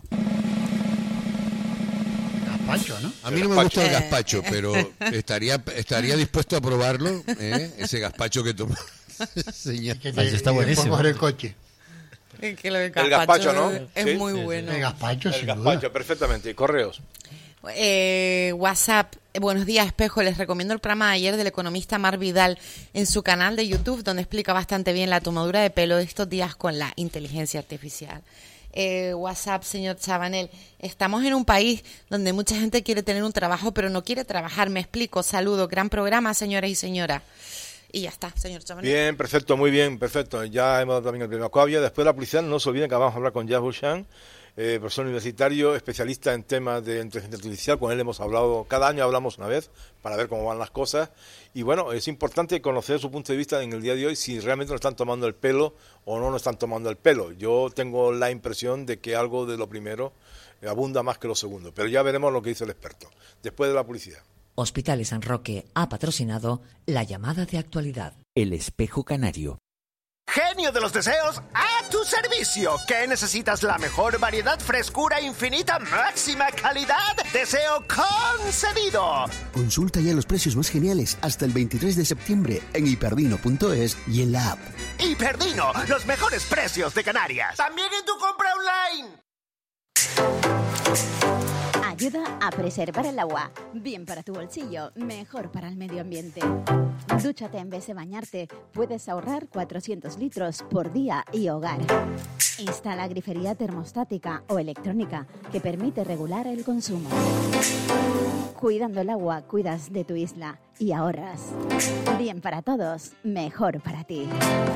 Gazpacho, ¿no? A mí no me gusta el gazpacho, pero estaría dispuesto a probarlo, ese gazpacho que toma. Señor. Está buenísimo. El coche. El gazpacho, ¿no? Es muy bueno. El gazpacho, sin duda. Perfectamente. Correos. WhatsApp. Buenos días, Espejo. Les recomiendo el programa de ayer del economista Mar Vidal en su canal de YouTube, donde explica bastante bien la tomadura de pelo de estos días con la inteligencia artificial. WhatsApp, señor Chabanel. Estamos en un país donde mucha gente quiere tener un trabajo, pero no quiere trabajar. Me explico. Saludo. Gran programa, señoras y señoras. Y ya está, señor Chabanel. Bien, perfecto, muy bien, perfecto. Ya hemos dado también el premio Aquavia. Después de la publicidad, no se olviden que vamos a hablar con Jazz Bouchan, profesor universitario, especialista en temas de inteligencia artificial. Con él hemos hablado, cada año hablamos una vez para ver cómo van las cosas. Y bueno, es importante conocer su punto de vista en el día de hoy, si realmente nos están tomando el pelo o no nos están tomando el pelo. Yo tengo la impresión de que algo de lo primero abunda más que lo segundo. Pero ya veremos lo que dice el experto. Después de la publicidad. Hospitales San Roque ha patrocinado la llamada de actualidad. El Espejo Canario. Genio de los deseos, a tu servicio. ¿Qué necesitas? La mejor variedad, frescura infinita, máxima calidad. Deseo concedido. Consulta ya los precios más geniales hasta el 23 de septiembre en hiperdino.es y en la app. Hiperdino, los mejores precios de Canarias. También en tu compra online. Ayuda a preservar el agua. Bien para tu bolsillo, mejor para el medio ambiente. Dúchate en vez de bañarte. Puedes ahorrar 400 litros por día y hogar. Instala grifería termostática o electrónica que permite regular el consumo. Cuidando el agua, cuidas de tu isla y ahorras. Bien para todos, mejor para ti.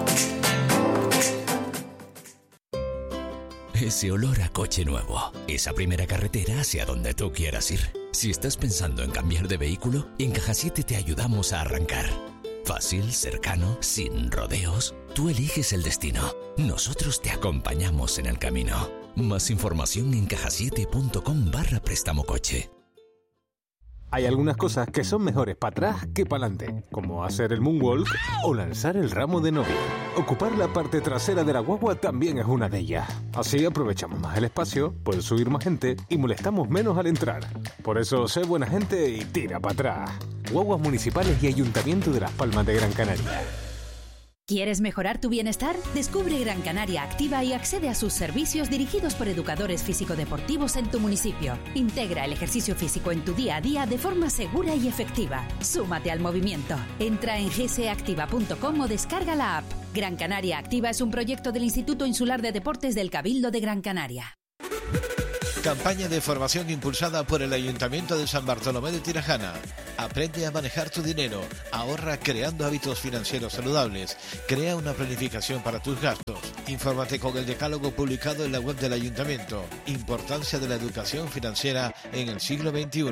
Ese olor a coche nuevo, esa primera carretera hacia donde tú quieras ir. Si estás pensando en cambiar de vehículo, en Caja 7 te ayudamos a arrancar. Fácil, cercano, sin rodeos. Tú eliges el destino. Nosotros te acompañamos en el camino. Más información en cajasiete.com/préstamo coche. Hay algunas cosas que son mejores para atrás que para adelante, como hacer el moonwalk o lanzar el ramo de novia. Ocupar la parte trasera de la guagua también es una de ellas. Así aprovechamos más el espacio, puede subir más gente y molestamos menos al entrar. Por eso, sé buena gente y tira para atrás. Guaguas municipales y Ayuntamiento de Las Palmas de Gran Canaria. ¿Quieres mejorar tu bienestar? Descubre Gran Canaria Activa y accede a sus servicios dirigidos por educadores físico-deportivos en tu municipio. Integra el ejercicio físico en tu día a día de forma segura y efectiva. Súmate al movimiento. Entra en gseactiva.com o descarga la app. Gran Canaria Activa es un proyecto del Instituto Insular de Deportes del Cabildo de Gran Canaria. Campaña de formación impulsada por el Ayuntamiento de San Bartolomé de Tirajana. Aprende a manejar tu dinero, ahorra creando hábitos financieros saludables, crea una planificación para tus gastos. Infórmate con el decálogo publicado en la web del Ayuntamiento. Importancia de la educación financiera en el siglo XXI.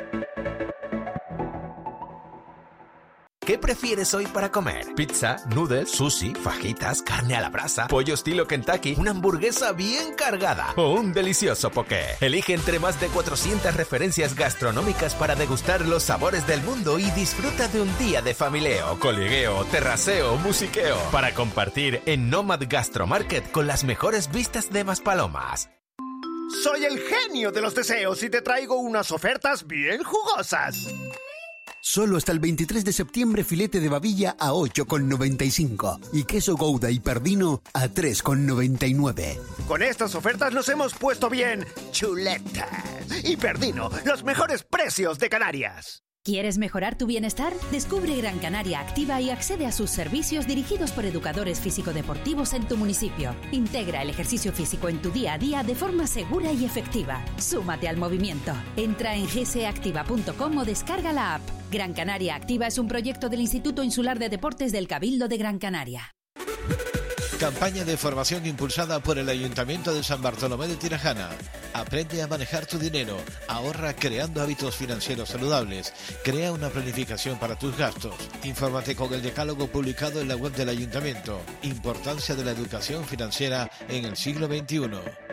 ¿Qué prefieres hoy para comer? ¿Pizza, noodles, sushi, fajitas, carne a la brasa, pollo estilo Kentucky, una hamburguesa bien cargada o un delicioso poké? Elige entre más de 400 referencias gastronómicas para degustar los sabores del mundo y disfruta de un día de familieo, coligueo, terraceo, musiqueo para compartir en Nomad Gastromarket con las mejores vistas de Maspalomas. Soy el genio de los deseos y te traigo unas ofertas bien jugosas. Solo hasta el 23 de septiembre filete de babilla a 8,95 y queso Gouda y Perdino a 3,99. Con estas ofertas nos hemos puesto bien chuletas. Y Perdino, los mejores precios de Canarias. ¿Quieres mejorar tu bienestar? Descubre Gran Canaria Activa y accede a sus servicios dirigidos por educadores físico-deportivos en tu municipio. Integra el ejercicio físico en tu día a día de forma segura y efectiva. Súmate al movimiento. Entra en gseactiva.com o descarga la app. Gran Canaria Activa es un proyecto del Instituto Insular de Deportes del Cabildo de Gran Canaria. Campaña de formación impulsada por el Ayuntamiento de San Bartolomé de Tirajana. Aprende a manejar tu dinero, ahorra creando hábitos financieros saludables, crea una planificación para tus gastos. Infórmate con el decálogo publicado en la web del Ayuntamiento. Importancia de la educación financiera en el siglo XXI.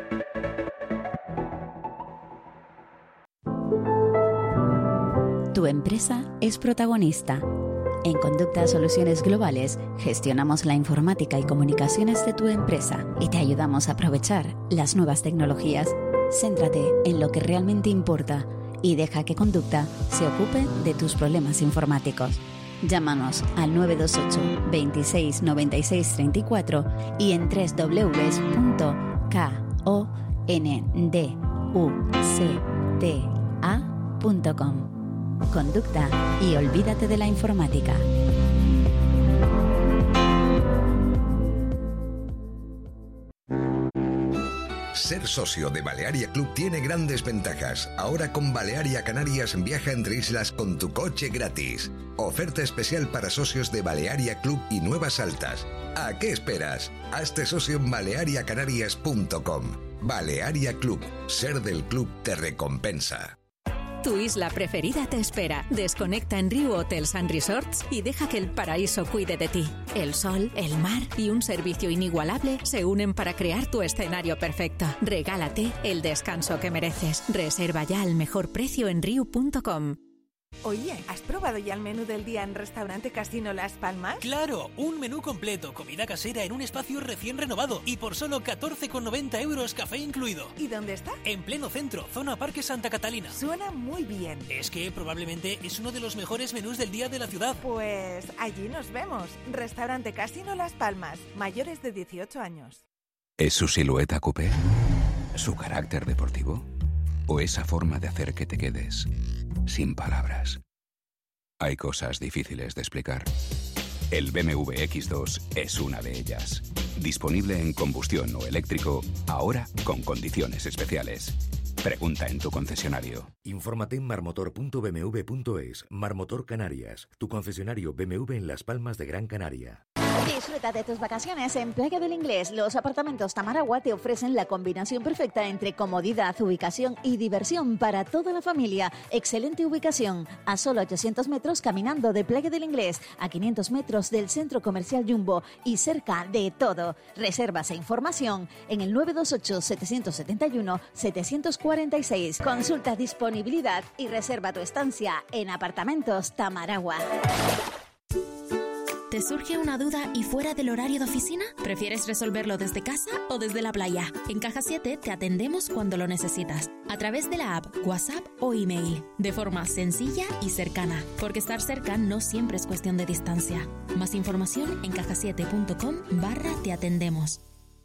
Tu empresa es protagonista. En Conducta Soluciones Globales gestionamos la informática y comunicaciones de tu empresa y te ayudamos a aprovechar las nuevas tecnologías. Céntrate en lo que realmente importa y deja que Conducta se ocupe de tus problemas informáticos. Llámanos al 928 26 96 34 y en www.konducta.com. Conducta y olvídate de la informática. Ser socio de Balearia Club tiene grandes ventajas. Ahora con Balearia Canarias viaja entre islas con tu coche gratis. Oferta especial para socios de Balearia Club y Nuevas Altas. ¿A qué esperas? Hazte socio en baleariacanarias.com. Balearia Club. Ser del club te recompensa. Tu isla preferida te espera. Desconecta en Riu Hotels and Resorts y deja que el paraíso cuide de ti. El sol, el mar y un servicio inigualable se unen para crear tu escenario perfecto. Regálate el descanso que mereces. Reserva ya al mejor precio en riu.com. Oye, ¿has probado ya el menú del día en Restaurante Casino Las Palmas? ¡Claro! Un menú completo, comida casera en un espacio recién renovado y por solo 14,90 €, café incluido. ¿Y dónde está? En pleno centro, zona Parque Santa Catalina. Suena muy bien. Es que probablemente es uno de los mejores menús del día de la ciudad. Pues allí nos vemos. Restaurante Casino Las Palmas, mayores de 18 años. ¿Es su silueta coupé? ¿Su carácter deportivo? ¿O esa forma de hacer que te quedes sin palabras? Hay cosas difíciles de explicar. El BMW X2 es una de ellas. Disponible en combustión o eléctrico, ahora con condiciones especiales. Pregunta en tu concesionario. Infórmate en marmotor.bmw.es. Marmotor Canarias, tu concesionario BMW en Las Palmas de Gran Canaria. Disfruta de tus vacaciones en Playa del Inglés. Los apartamentos Tamaragua te ofrecen la combinación perfecta entre comodidad, ubicación y diversión para toda la familia. Excelente ubicación, a solo 800 metros caminando de Playa del Inglés, a 500 metros del Centro Comercial Jumbo y cerca de todo. Reservas e información en el 928-771-746. Consulta disponibilidad y reserva tu estancia en Apartamentos Tamaragua. ¿Te surge una duda y fuera del horario de oficina? ¿Prefieres resolverlo desde casa o desde la playa? En Caja 7 te atendemos cuando lo necesitas, a través de la app, WhatsApp o email, de forma sencilla y cercana, porque estar cerca no siempre es cuestión de distancia. Más información en cajasiete.com/te atendemos.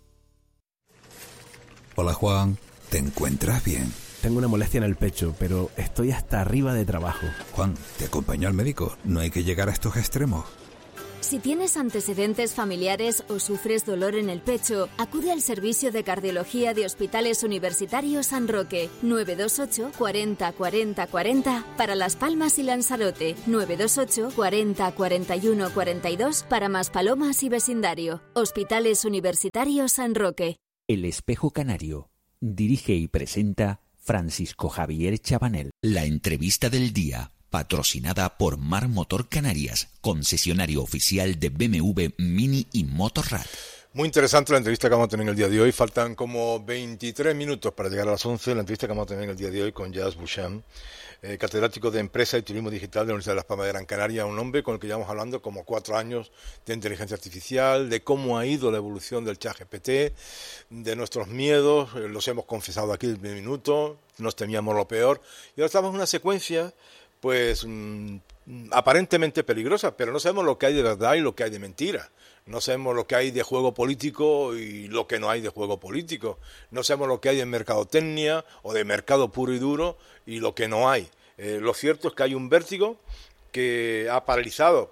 Hola Juan, ¿te encuentras bien? Tengo una molestia en el pecho, pero estoy hasta arriba de trabajo. Juan, te acompaño al médico, no hay que llegar a estos extremos. Si tienes antecedentes familiares o sufres dolor en el pecho, acude al servicio de cardiología de Hospitales Universitarios San Roque, 928 40 40 40 para Las Palmas y Lanzarote, 928 40 41 42 para Maspalomas y vecindario. Hospitales Universitarios San Roque. El Espejo Canario. Dirige y presenta Francisco Javier Chabanel. La entrevista del día, patrocinada por Mar Motor Canarias, concesionario oficial de BMW, Mini y Motorrad. Muy interesante la entrevista que vamos a tener en el día de hoy. Faltan como 23 minutos para llegar a las 11. La entrevista que vamos a tener en el día de hoy con Jas Boucham, catedrático de Empresa y Turismo Digital de la Universidad de Las Palmas de Gran Canaria, un hombre con el que llevamos hablando como 4 años de inteligencia artificial, de cómo ha ido la evolución del ChatGPT, de nuestros miedos, los hemos confesado aquí el primer minuto, nos temíamos lo peor, y ahora estamos en una secuencia pues aparentemente peligrosa, pero no sabemos lo que hay de verdad y lo que hay de mentira. No sabemos lo que hay de juego político y lo que no hay de juego político. No sabemos lo que hay de mercadotecnia o de mercado puro y duro y lo que no hay. Lo cierto es que hay un vértigo que ha paralizado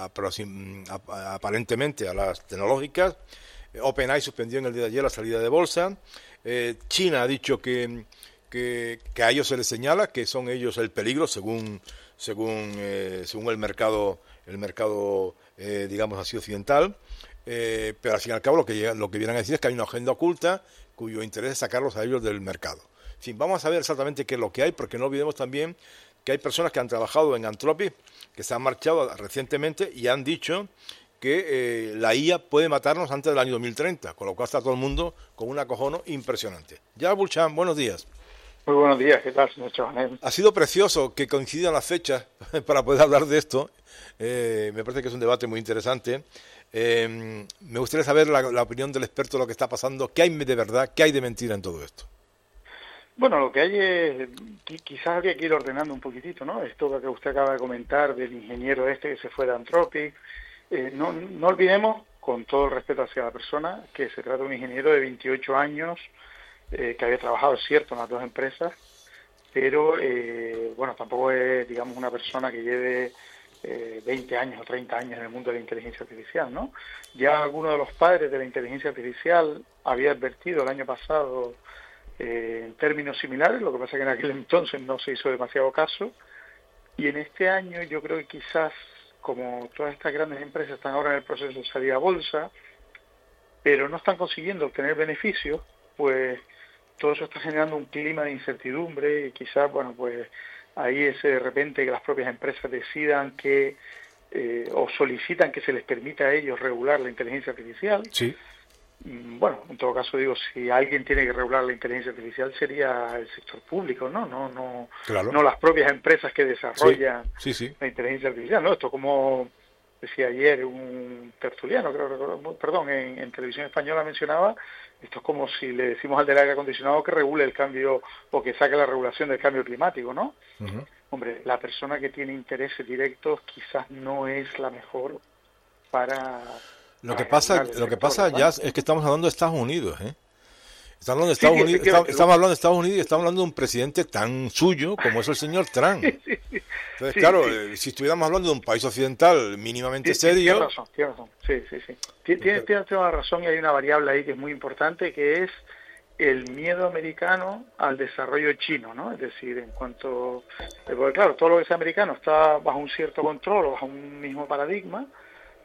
aparentemente a las tecnológicas. OpenAI suspendió en el día de ayer la salida de bolsa. China ha dicho que a ellos se les señala que son ellos el peligro según el mercado digamos así occidental, pero al fin y al cabo lo que vienen a decir es que hay una agenda oculta cuyo interés es sacarlos a ellos del mercado. En fin, vamos a saber exactamente qué es lo que hay, porque no olvidemos también que hay personas que han trabajado en Anthropic, que se han marchado recientemente y han dicho que la IA puede matarnos antes del año 2030, con lo cual está todo el mundo con un acojono impresionante. Jas Boucham, buenos días. Muy buenos días, ¿qué tal, señor Chabanel? Ha sido precioso que coincidan las fechas para poder hablar de esto. Me parece que es un debate muy interesante. Me gustaría saber la opinión del experto de lo que está pasando. ¿Qué hay de verdad, qué hay de mentira en todo esto? Bueno, lo que hay es, quizás habría que ir ordenando un poquitito, ¿no? Esto que usted acaba de comentar del ingeniero que se fue de Anthropic. No olvidemos, con todo el respeto hacia la persona, que se trata de un ingeniero de 28 años, que había trabajado, es cierto, en las dos empresas, pero bueno, tampoco es, digamos, una persona que lleve 20 años o 30 años en el mundo de la inteligencia artificial, ¿no? Ya alguno de los padres de la inteligencia artificial había advertido el año pasado en términos similares, lo que pasa es que en aquel entonces no se hizo demasiado caso, y en este año yo creo que quizás, como todas estas grandes empresas están ahora en el proceso de salir a bolsa, pero no están consiguiendo obtener beneficios, pues todo eso está generando un clima de incertidumbre y quizás, bueno, pues ahí es de repente que las propias empresas decidan que o solicitan que se les permita a ellos regular la inteligencia artificial. Sí. Bueno, en todo caso digo, si alguien tiene que regular la inteligencia artificial sería el sector público, ¿no? Claro. No las propias empresas que desarrollan sí. la inteligencia artificial, ¿no? Esto como decía ayer un tertuliano, en televisión española mencionaba, esto es como si le decimos al del aire acondicionado que regule el cambio o que saque la regulación del cambio climático, ¿no? Uh-huh. Hombre, la persona que tiene intereses directos quizás no es la mejor para... Lo que pasa ya es que estamos hablando de Estados Unidos, ¿eh? Estamos hablando de Estados Unidos y estamos hablando de un presidente tan suyo como es el señor Trump. Entonces, claro, si estuviéramos hablando de un país occidental mínimamente serio... Tiene razón. Sí. Tiene toda la razón, y hay una variable ahí que es muy importante, que es el miedo americano al desarrollo chino, ¿no? Es decir, en cuanto... Porque claro, todo lo que es americano está bajo un cierto control o bajo un mismo paradigma,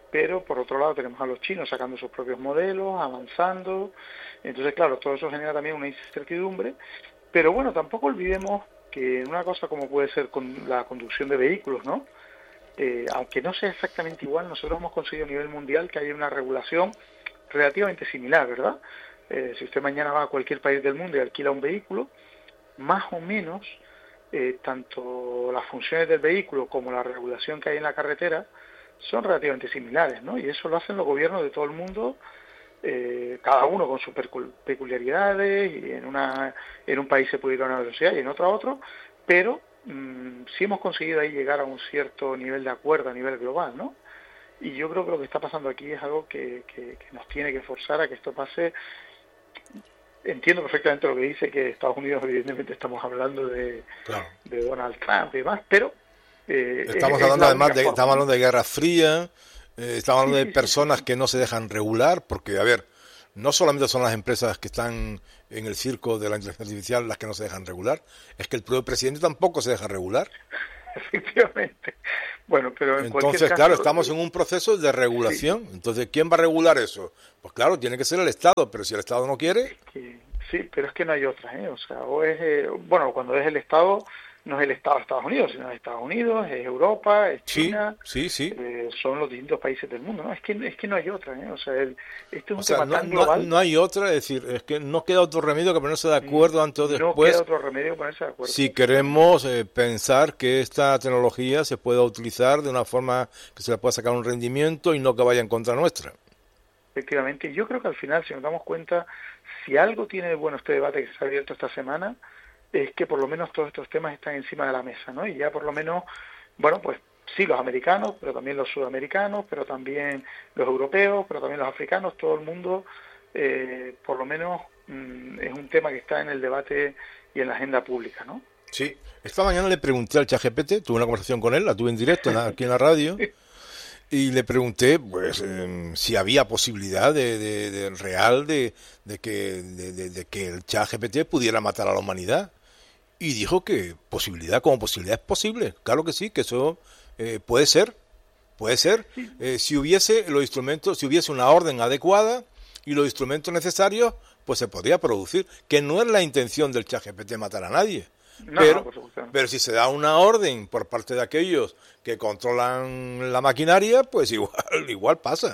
pero por otro lado tenemos a los chinos sacando sus propios modelos, avanzando. Entonces, claro, todo eso genera también una incertidumbre, pero bueno, tampoco olvidemos que una cosa como puede ser con la conducción de vehículos, ¿no? Aunque no sea exactamente igual, nosotros hemos conseguido a nivel mundial que haya una regulación relativamente similar, ¿verdad? Si usted mañana va a cualquier país del mundo y alquila un vehículo, más o menos, tanto las funciones del vehículo como la regulación que hay en la carretera son relativamente similares, ¿no? Y eso lo hacen los gobiernos de todo el mundo, cada uno con sus peculiaridades, y en un país se puede ir a una velocidad y en otro a otro, pero sí hemos conseguido ahí llegar a un cierto nivel de acuerdo a nivel global, ¿no? Y yo creo que lo que está pasando aquí es algo que nos tiene que forzar a que esto pase. Entiendo perfectamente lo que dice, que Estados Unidos, evidentemente estamos hablando de Donald Trump y demás, pero estamos hablando además estamos hablando de Guerra Fría, estamos hablando de personas que no se dejan regular, porque, a ver, no solamente son las empresas que están en el circo de la inteligencia artificial las que no se dejan regular, es que el propio presidente tampoco se deja regular. Efectivamente. Bueno, pero entonces, claro, estamos en un proceso de regulación. Sí. Entonces, ¿quién va a regular eso? Pues claro, tiene que ser el Estado, pero si el Estado no quiere... Sí, pero es que no hay otra, ¿eh? O sea, o es... bueno, cuando es el Estado, no es el Estado de Estados Unidos, sino es Estados Unidos, es Europa, es China... Sí. Son los distintos países del mundo, ¿no? Es que no hay otra, ¿eh? O sea, este es un tema tan global... No hay otra, es decir, es que no queda otro remedio que ponerse de acuerdo antes o después. No queda otro remedio que ponerse de acuerdo. Si queremos pensar que esta tecnología se pueda utilizar de una forma que se le pueda sacar un rendimiento y no que vaya en contra nuestra. Efectivamente, yo creo que al final, si nos damos cuenta, si algo tiene de bueno este debate que se ha abierto esta semana, es que por lo menos todos estos temas están encima de la mesa, ¿no? Y ya por lo menos, bueno, pues sí, los americanos, pero también los sudamericanos, pero también los europeos, pero también los africanos, todo el mundo, por lo menos es un tema que está en el debate y en la agenda pública, ¿no? Sí, esta mañana le pregunté al ChatGPT, tuve una conversación con él, la tuve en directo aquí en la radio, y le pregunté pues si había posibilidad real de que el ChatGPT pudiera matar a la humanidad, y dijo que posibilidad es posible, claro que sí, que eso puede ser, si hubiese los instrumentos, si hubiese una orden adecuada y los instrumentos necesarios, pues se podría producir, que no es la intención del ChatGPT matar a nadie. Pero si se da una orden por parte de aquellos que controlan la maquinaria, pues igual pasa.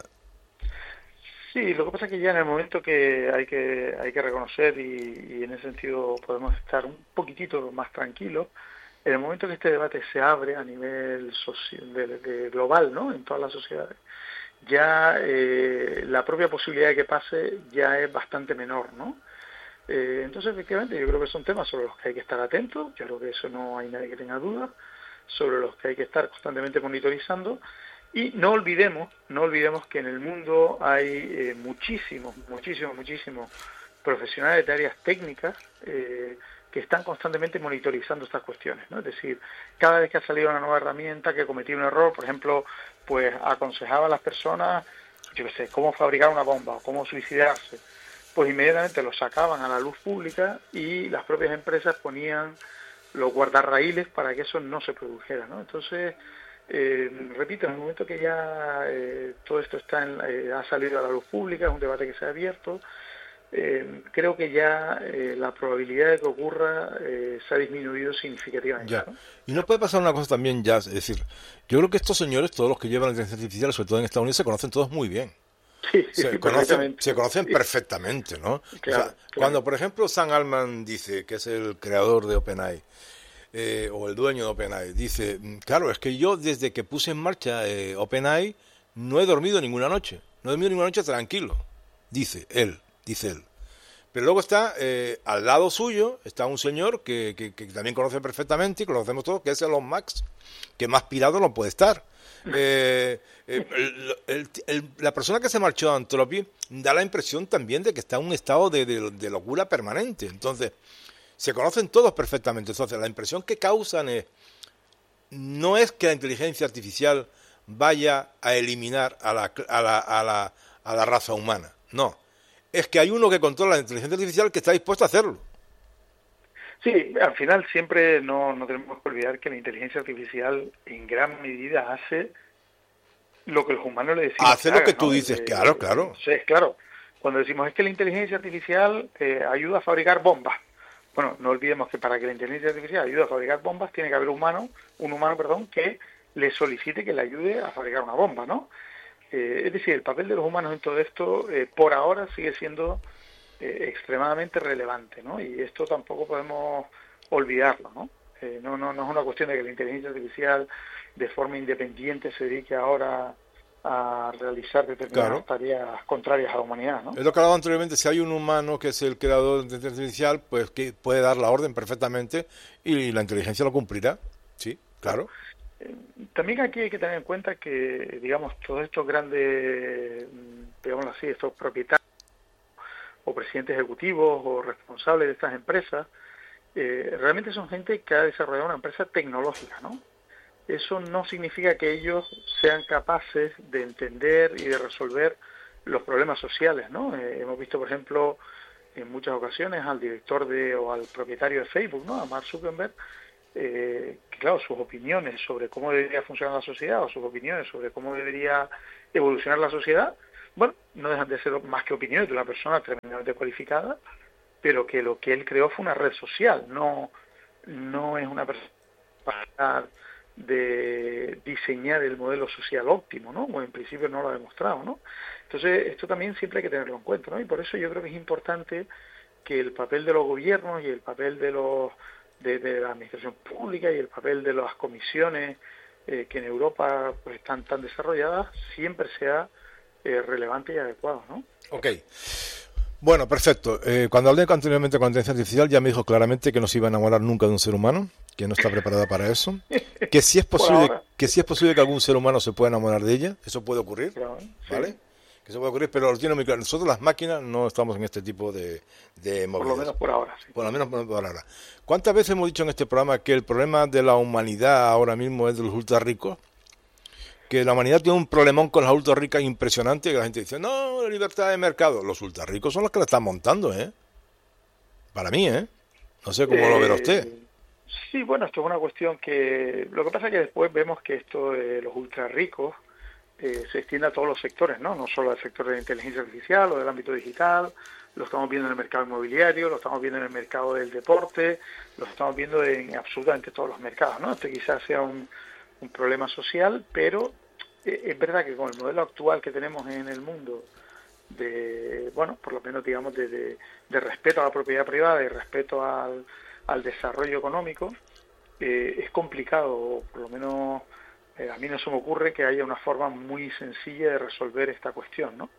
Sí, lo que pasa es que ya en el momento que hay que reconocer, y en ese sentido podemos estar un poquitito más tranquilos, en el momento que este debate se abre a nivel global, ¿no?, en todas las sociedades, ya la propia posibilidad de que pase ya es bastante menor, ¿no? Entonces, efectivamente, yo creo que son temas sobre los que hay que estar atentos, yo creo que eso no hay nadie que tenga dudas, sobre los que hay que estar constantemente monitorizando, y no olvidemos que en el mundo hay muchísimos profesionales de áreas técnicas que están constantemente monitorizando estas cuestiones, ¿no? Es decir, cada vez que ha salido una nueva herramienta que cometía un error, por ejemplo, pues aconsejaba a las personas, yo qué sé, cómo fabricar una bomba o cómo suicidarse, pues inmediatamente lo sacaban a la luz pública y las propias empresas ponían los guardarraíles para que eso no se produjera, ¿no? Entonces, repito, en el momento que ya todo esto ha salido a la luz pública, es un debate que se ha abierto, creo que ya la probabilidad de que ocurra se ha disminuido significativamente. Ya. ¿No? Y no puede pasar una cosa también, ya, es decir, yo creo que estos señores, todos los que llevan la inteligencia artificial, sobre todo en Estados Unidos, se conocen todos muy bien. Se conocen perfectamente, ¿no? Claro, o sea, cuando, por ejemplo, Sam Altman dice, que es el creador de OpenAI, o el dueño de OpenAI, dice, claro, es que yo desde que puse en marcha OpenAI no he dormido ninguna noche tranquilo, dice él. Pero luego está, al lado suyo, está un señor que también conoce perfectamente, y conocemos todos, que es Elon Musk, que más pirado no puede estar. La persona que se marchó a Anthropic da la impresión también de que está en un estado de locura permanente. Entonces, se conocen todos perfectamente. Entonces, la impresión que causan no es que la inteligencia artificial vaya a eliminar a la raza humana. No. Es que hay uno que controla la inteligencia artificial que está dispuesto a hacerlo. Sí, al final siempre no tenemos que olvidar que la inteligencia artificial en gran medida hace lo que los humanos le decimos. Hace lo que tú dices, claro. Entonces, claro, cuando decimos es que la inteligencia artificial ayuda a fabricar bombas. Bueno, no olvidemos que para que la inteligencia artificial ayude a fabricar bombas tiene que haber un humano, que le solicite que le ayude a fabricar una bomba, ¿no? Es decir, el papel de los humanos en todo esto, por ahora, sigue siendo extremadamente relevante, ¿no? Y esto tampoco podemos olvidarlo, ¿no? No es una cuestión de que la inteligencia artificial de forma independiente se dedique ahora a realizar determinadas tareas contrarias a la humanidad, ¿no? Es lo que hablaba anteriormente, si hay un humano que es el creador de inteligencia artificial, pues que puede dar la orden perfectamente y la inteligencia lo cumplirá, sí, claro. También aquí hay que tener en cuenta que, digamos, todos estos grandes, digámoslo así, estos propietarios o presidentes ejecutivos o responsables de estas empresas, realmente son gente que ha desarrollado una empresa tecnológica, ¿no? Eso no significa que ellos sean capaces de entender y de resolver los problemas sociales, ¿no? Hemos visto, por ejemplo, en muchas ocasiones al director o al propietario de Facebook, ¿no? A Mark Zuckerberg, que claro, sus opiniones sobre cómo debería funcionar la sociedad o sus opiniones sobre cómo debería evolucionar la sociedad, bueno, no dejan de ser más que opiniones de una persona tremendamente cualificada, pero que lo que él creó fue una red social, no es una persona para de diseñar el modelo social óptimo, ¿no? O en principio no lo ha demostrado, ¿no? Entonces, esto también siempre hay que tenerlo en cuenta, ¿no? Y por eso yo creo que es importante que el papel de los gobiernos y el papel de la administración pública y el papel de las comisiones que en Europa pues están tan desarrolladas siempre sea relevante y adecuado, ¿no? Ok. Bueno, perfecto. Cuando hablé anteriormente con la inteligencia artificial ya me dijo claramente que no se iba a enamorar nunca de un ser humano, que no está preparada para eso, que si es posible que algún ser humano se pueda enamorar de ella, eso puede ocurrir, ¿vale? Sí. Que eso puede ocurrir, pero lo tiene muy claro. Nosotros las máquinas no estamos en este tipo de movidas. Por lo menos por ahora, sí. Por lo menos por ahora. ¿Cuántas veces hemos dicho en este programa que el problema de la humanidad ahora mismo es de los ultra ricos? Que la humanidad tiene un problemón con las ultra ricas impresionante, que la gente dice, no, la libertad de mercado. Los ultra ricos son los que la están montando, ¿eh? Para mí, ¿eh? No sé cómo lo verá usted. Sí, bueno, esto es una cuestión que... Lo que pasa es que después vemos que esto de los ultra ricos se extiende a todos los sectores, ¿no? No solo al sector de la inteligencia artificial o del ámbito digital, lo estamos viendo en el mercado inmobiliario, lo estamos viendo en el mercado del deporte, lo estamos viendo en absolutamente todos los mercados, ¿no? Este quizás sea un problema social, pero es verdad que con el modelo actual que tenemos en el mundo por lo menos digamos de respeto a la propiedad privada y respeto al desarrollo económico, es complicado, por lo menos a mí no se me ocurre que haya una forma muy sencilla de resolver esta cuestión, ¿no?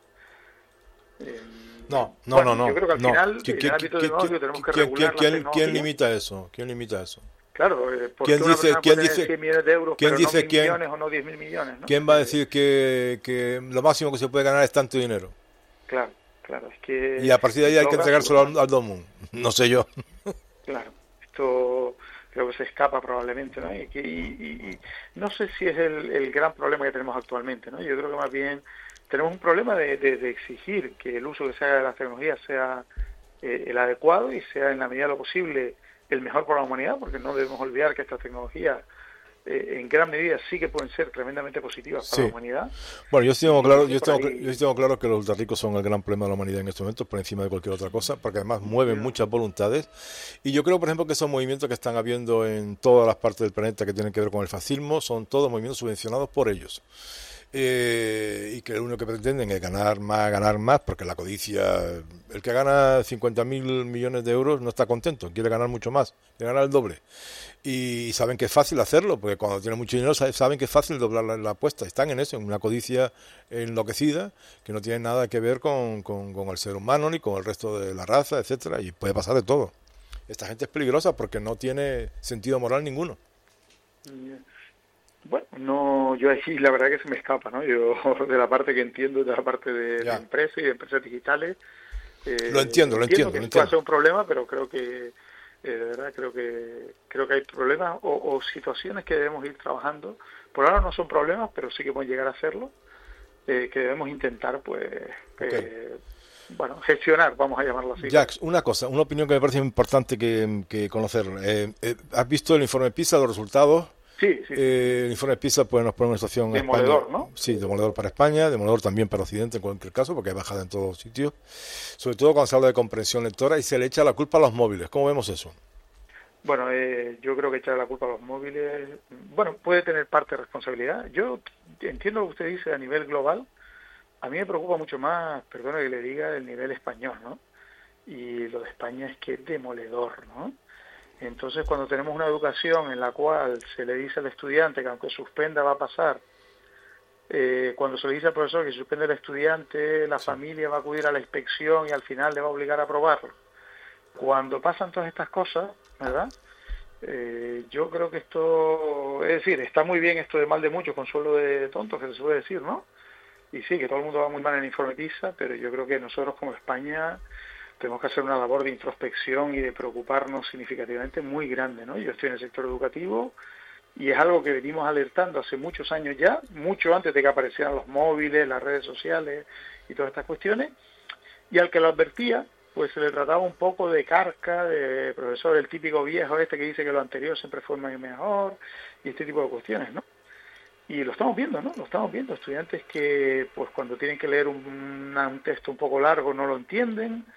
No. Yo creo que al final en el ámbito de negocio tenemos que regular la tecnología. ¿Quién limita eso? Claro, porque una persona puede tener 100 millones de euros, pero no 1.000 millones o no 10.000 millones, ¿no? ¿Quién va a decir que lo máximo que se puede ganar es tanto dinero? Claro, es que... Y a partir de ahí hay que entregárselo al Domun, no sé yo. Claro, esto creo que se escapa probablemente, ¿no? Y no sé si es el gran problema que tenemos actualmente, ¿no? Yo creo que más bien tenemos un problema de exigir que el uso que se haga de las tecnologías sea el adecuado y sea en la medida de lo posible el mejor para la humanidad, porque no debemos olvidar que estas tecnologías en gran medida sí que pueden ser tremendamente positivas para la humanidad. Bueno, yo tengo claro que los ultrarricos son el gran problema de la humanidad en estos momentos, por encima de cualquier otra cosa, porque además mueven muchas voluntades. Y yo creo, por ejemplo, que esos movimientos que están habiendo en todas las partes del planeta que tienen que ver con el fascismo son todos movimientos subvencionados por ellos. Y que lo único que pretenden es ganar más, porque la codicia, el que gana 50.000 millones de euros no está contento, quiere ganar mucho más, quiere ganar el doble. Y saben que es fácil hacerlo, porque cuando tienen mucho dinero saben que es fácil doblar la apuesta. Están en eso, en una codicia enloquecida, que no tiene nada que ver con el ser humano ni con el resto de la raza, etcétera, y puede pasar de todo. Esta gente es peligrosa porque no tiene sentido moral ninguno. Bueno, no, yo aquí la verdad que se me escapa, ¿no? Yo de la parte que entiendo, de la parte de empresas y de empresas digitales, lo entiendo. Que esto va a ser un problema, pero creo que de verdad creo que hay problemas o situaciones que debemos ir trabajando. Por ahora no son problemas, pero sí que pueden llegar a serlo, que debemos intentar, pues, gestionar, vamos a llamarlo así. Jax, una opinión que me parece importante que conocer. ¿Has visto el informe PISA, los resultados? Sí. El informe PISA pues nos pone una situación demoledor, España, ¿no? Sí, demoledor para España, demoledor también para Occidente en cualquier caso, porque hay bajada en todos los sitios, sobre todo cuando se habla de comprensión lectora y se le echa la culpa a los móviles. ¿Cómo vemos eso? Bueno, yo creo que echar la culpa a los móviles, bueno, puede tener parte de responsabilidad. Yo entiendo lo que usted dice a nivel global. A mí me preocupa mucho más, perdone que le diga, el nivel español, ¿no? Y lo de España es que es demoledor, ¿no? Entonces, cuando tenemos una educación en la cual se le dice al estudiante que aunque suspenda va a pasar, cuando se le dice al profesor que si suspende el estudiante, la familia va a acudir a la inspección y al final le va a obligar a aprobarlo. Cuando pasan todas estas cosas, ¿verdad? Yo creo que esto, es decir, está muy bien esto de mal de muchos, consuelo de tontos, que se suele decir, ¿no? Y sí, que todo el mundo va muy mal en el informe PISA, pero yo creo que nosotros como España tenemos que hacer una labor de introspección y de preocuparnos significativamente muy grande, ¿no? Yo estoy en el sector educativo y es algo que venimos alertando hace muchos años ya, mucho antes de que aparecieran los móviles, las redes sociales y todas estas cuestiones, y al que lo advertía, pues se le trataba un poco de carca, de profesor, el típico viejo este que dice que lo anterior siempre fue mejor, y este tipo de cuestiones, ¿no? Y lo estamos viendo, ¿no? Lo estamos viendo, estudiantes que pues cuando tienen que leer un texto un poco largo no lo entienden,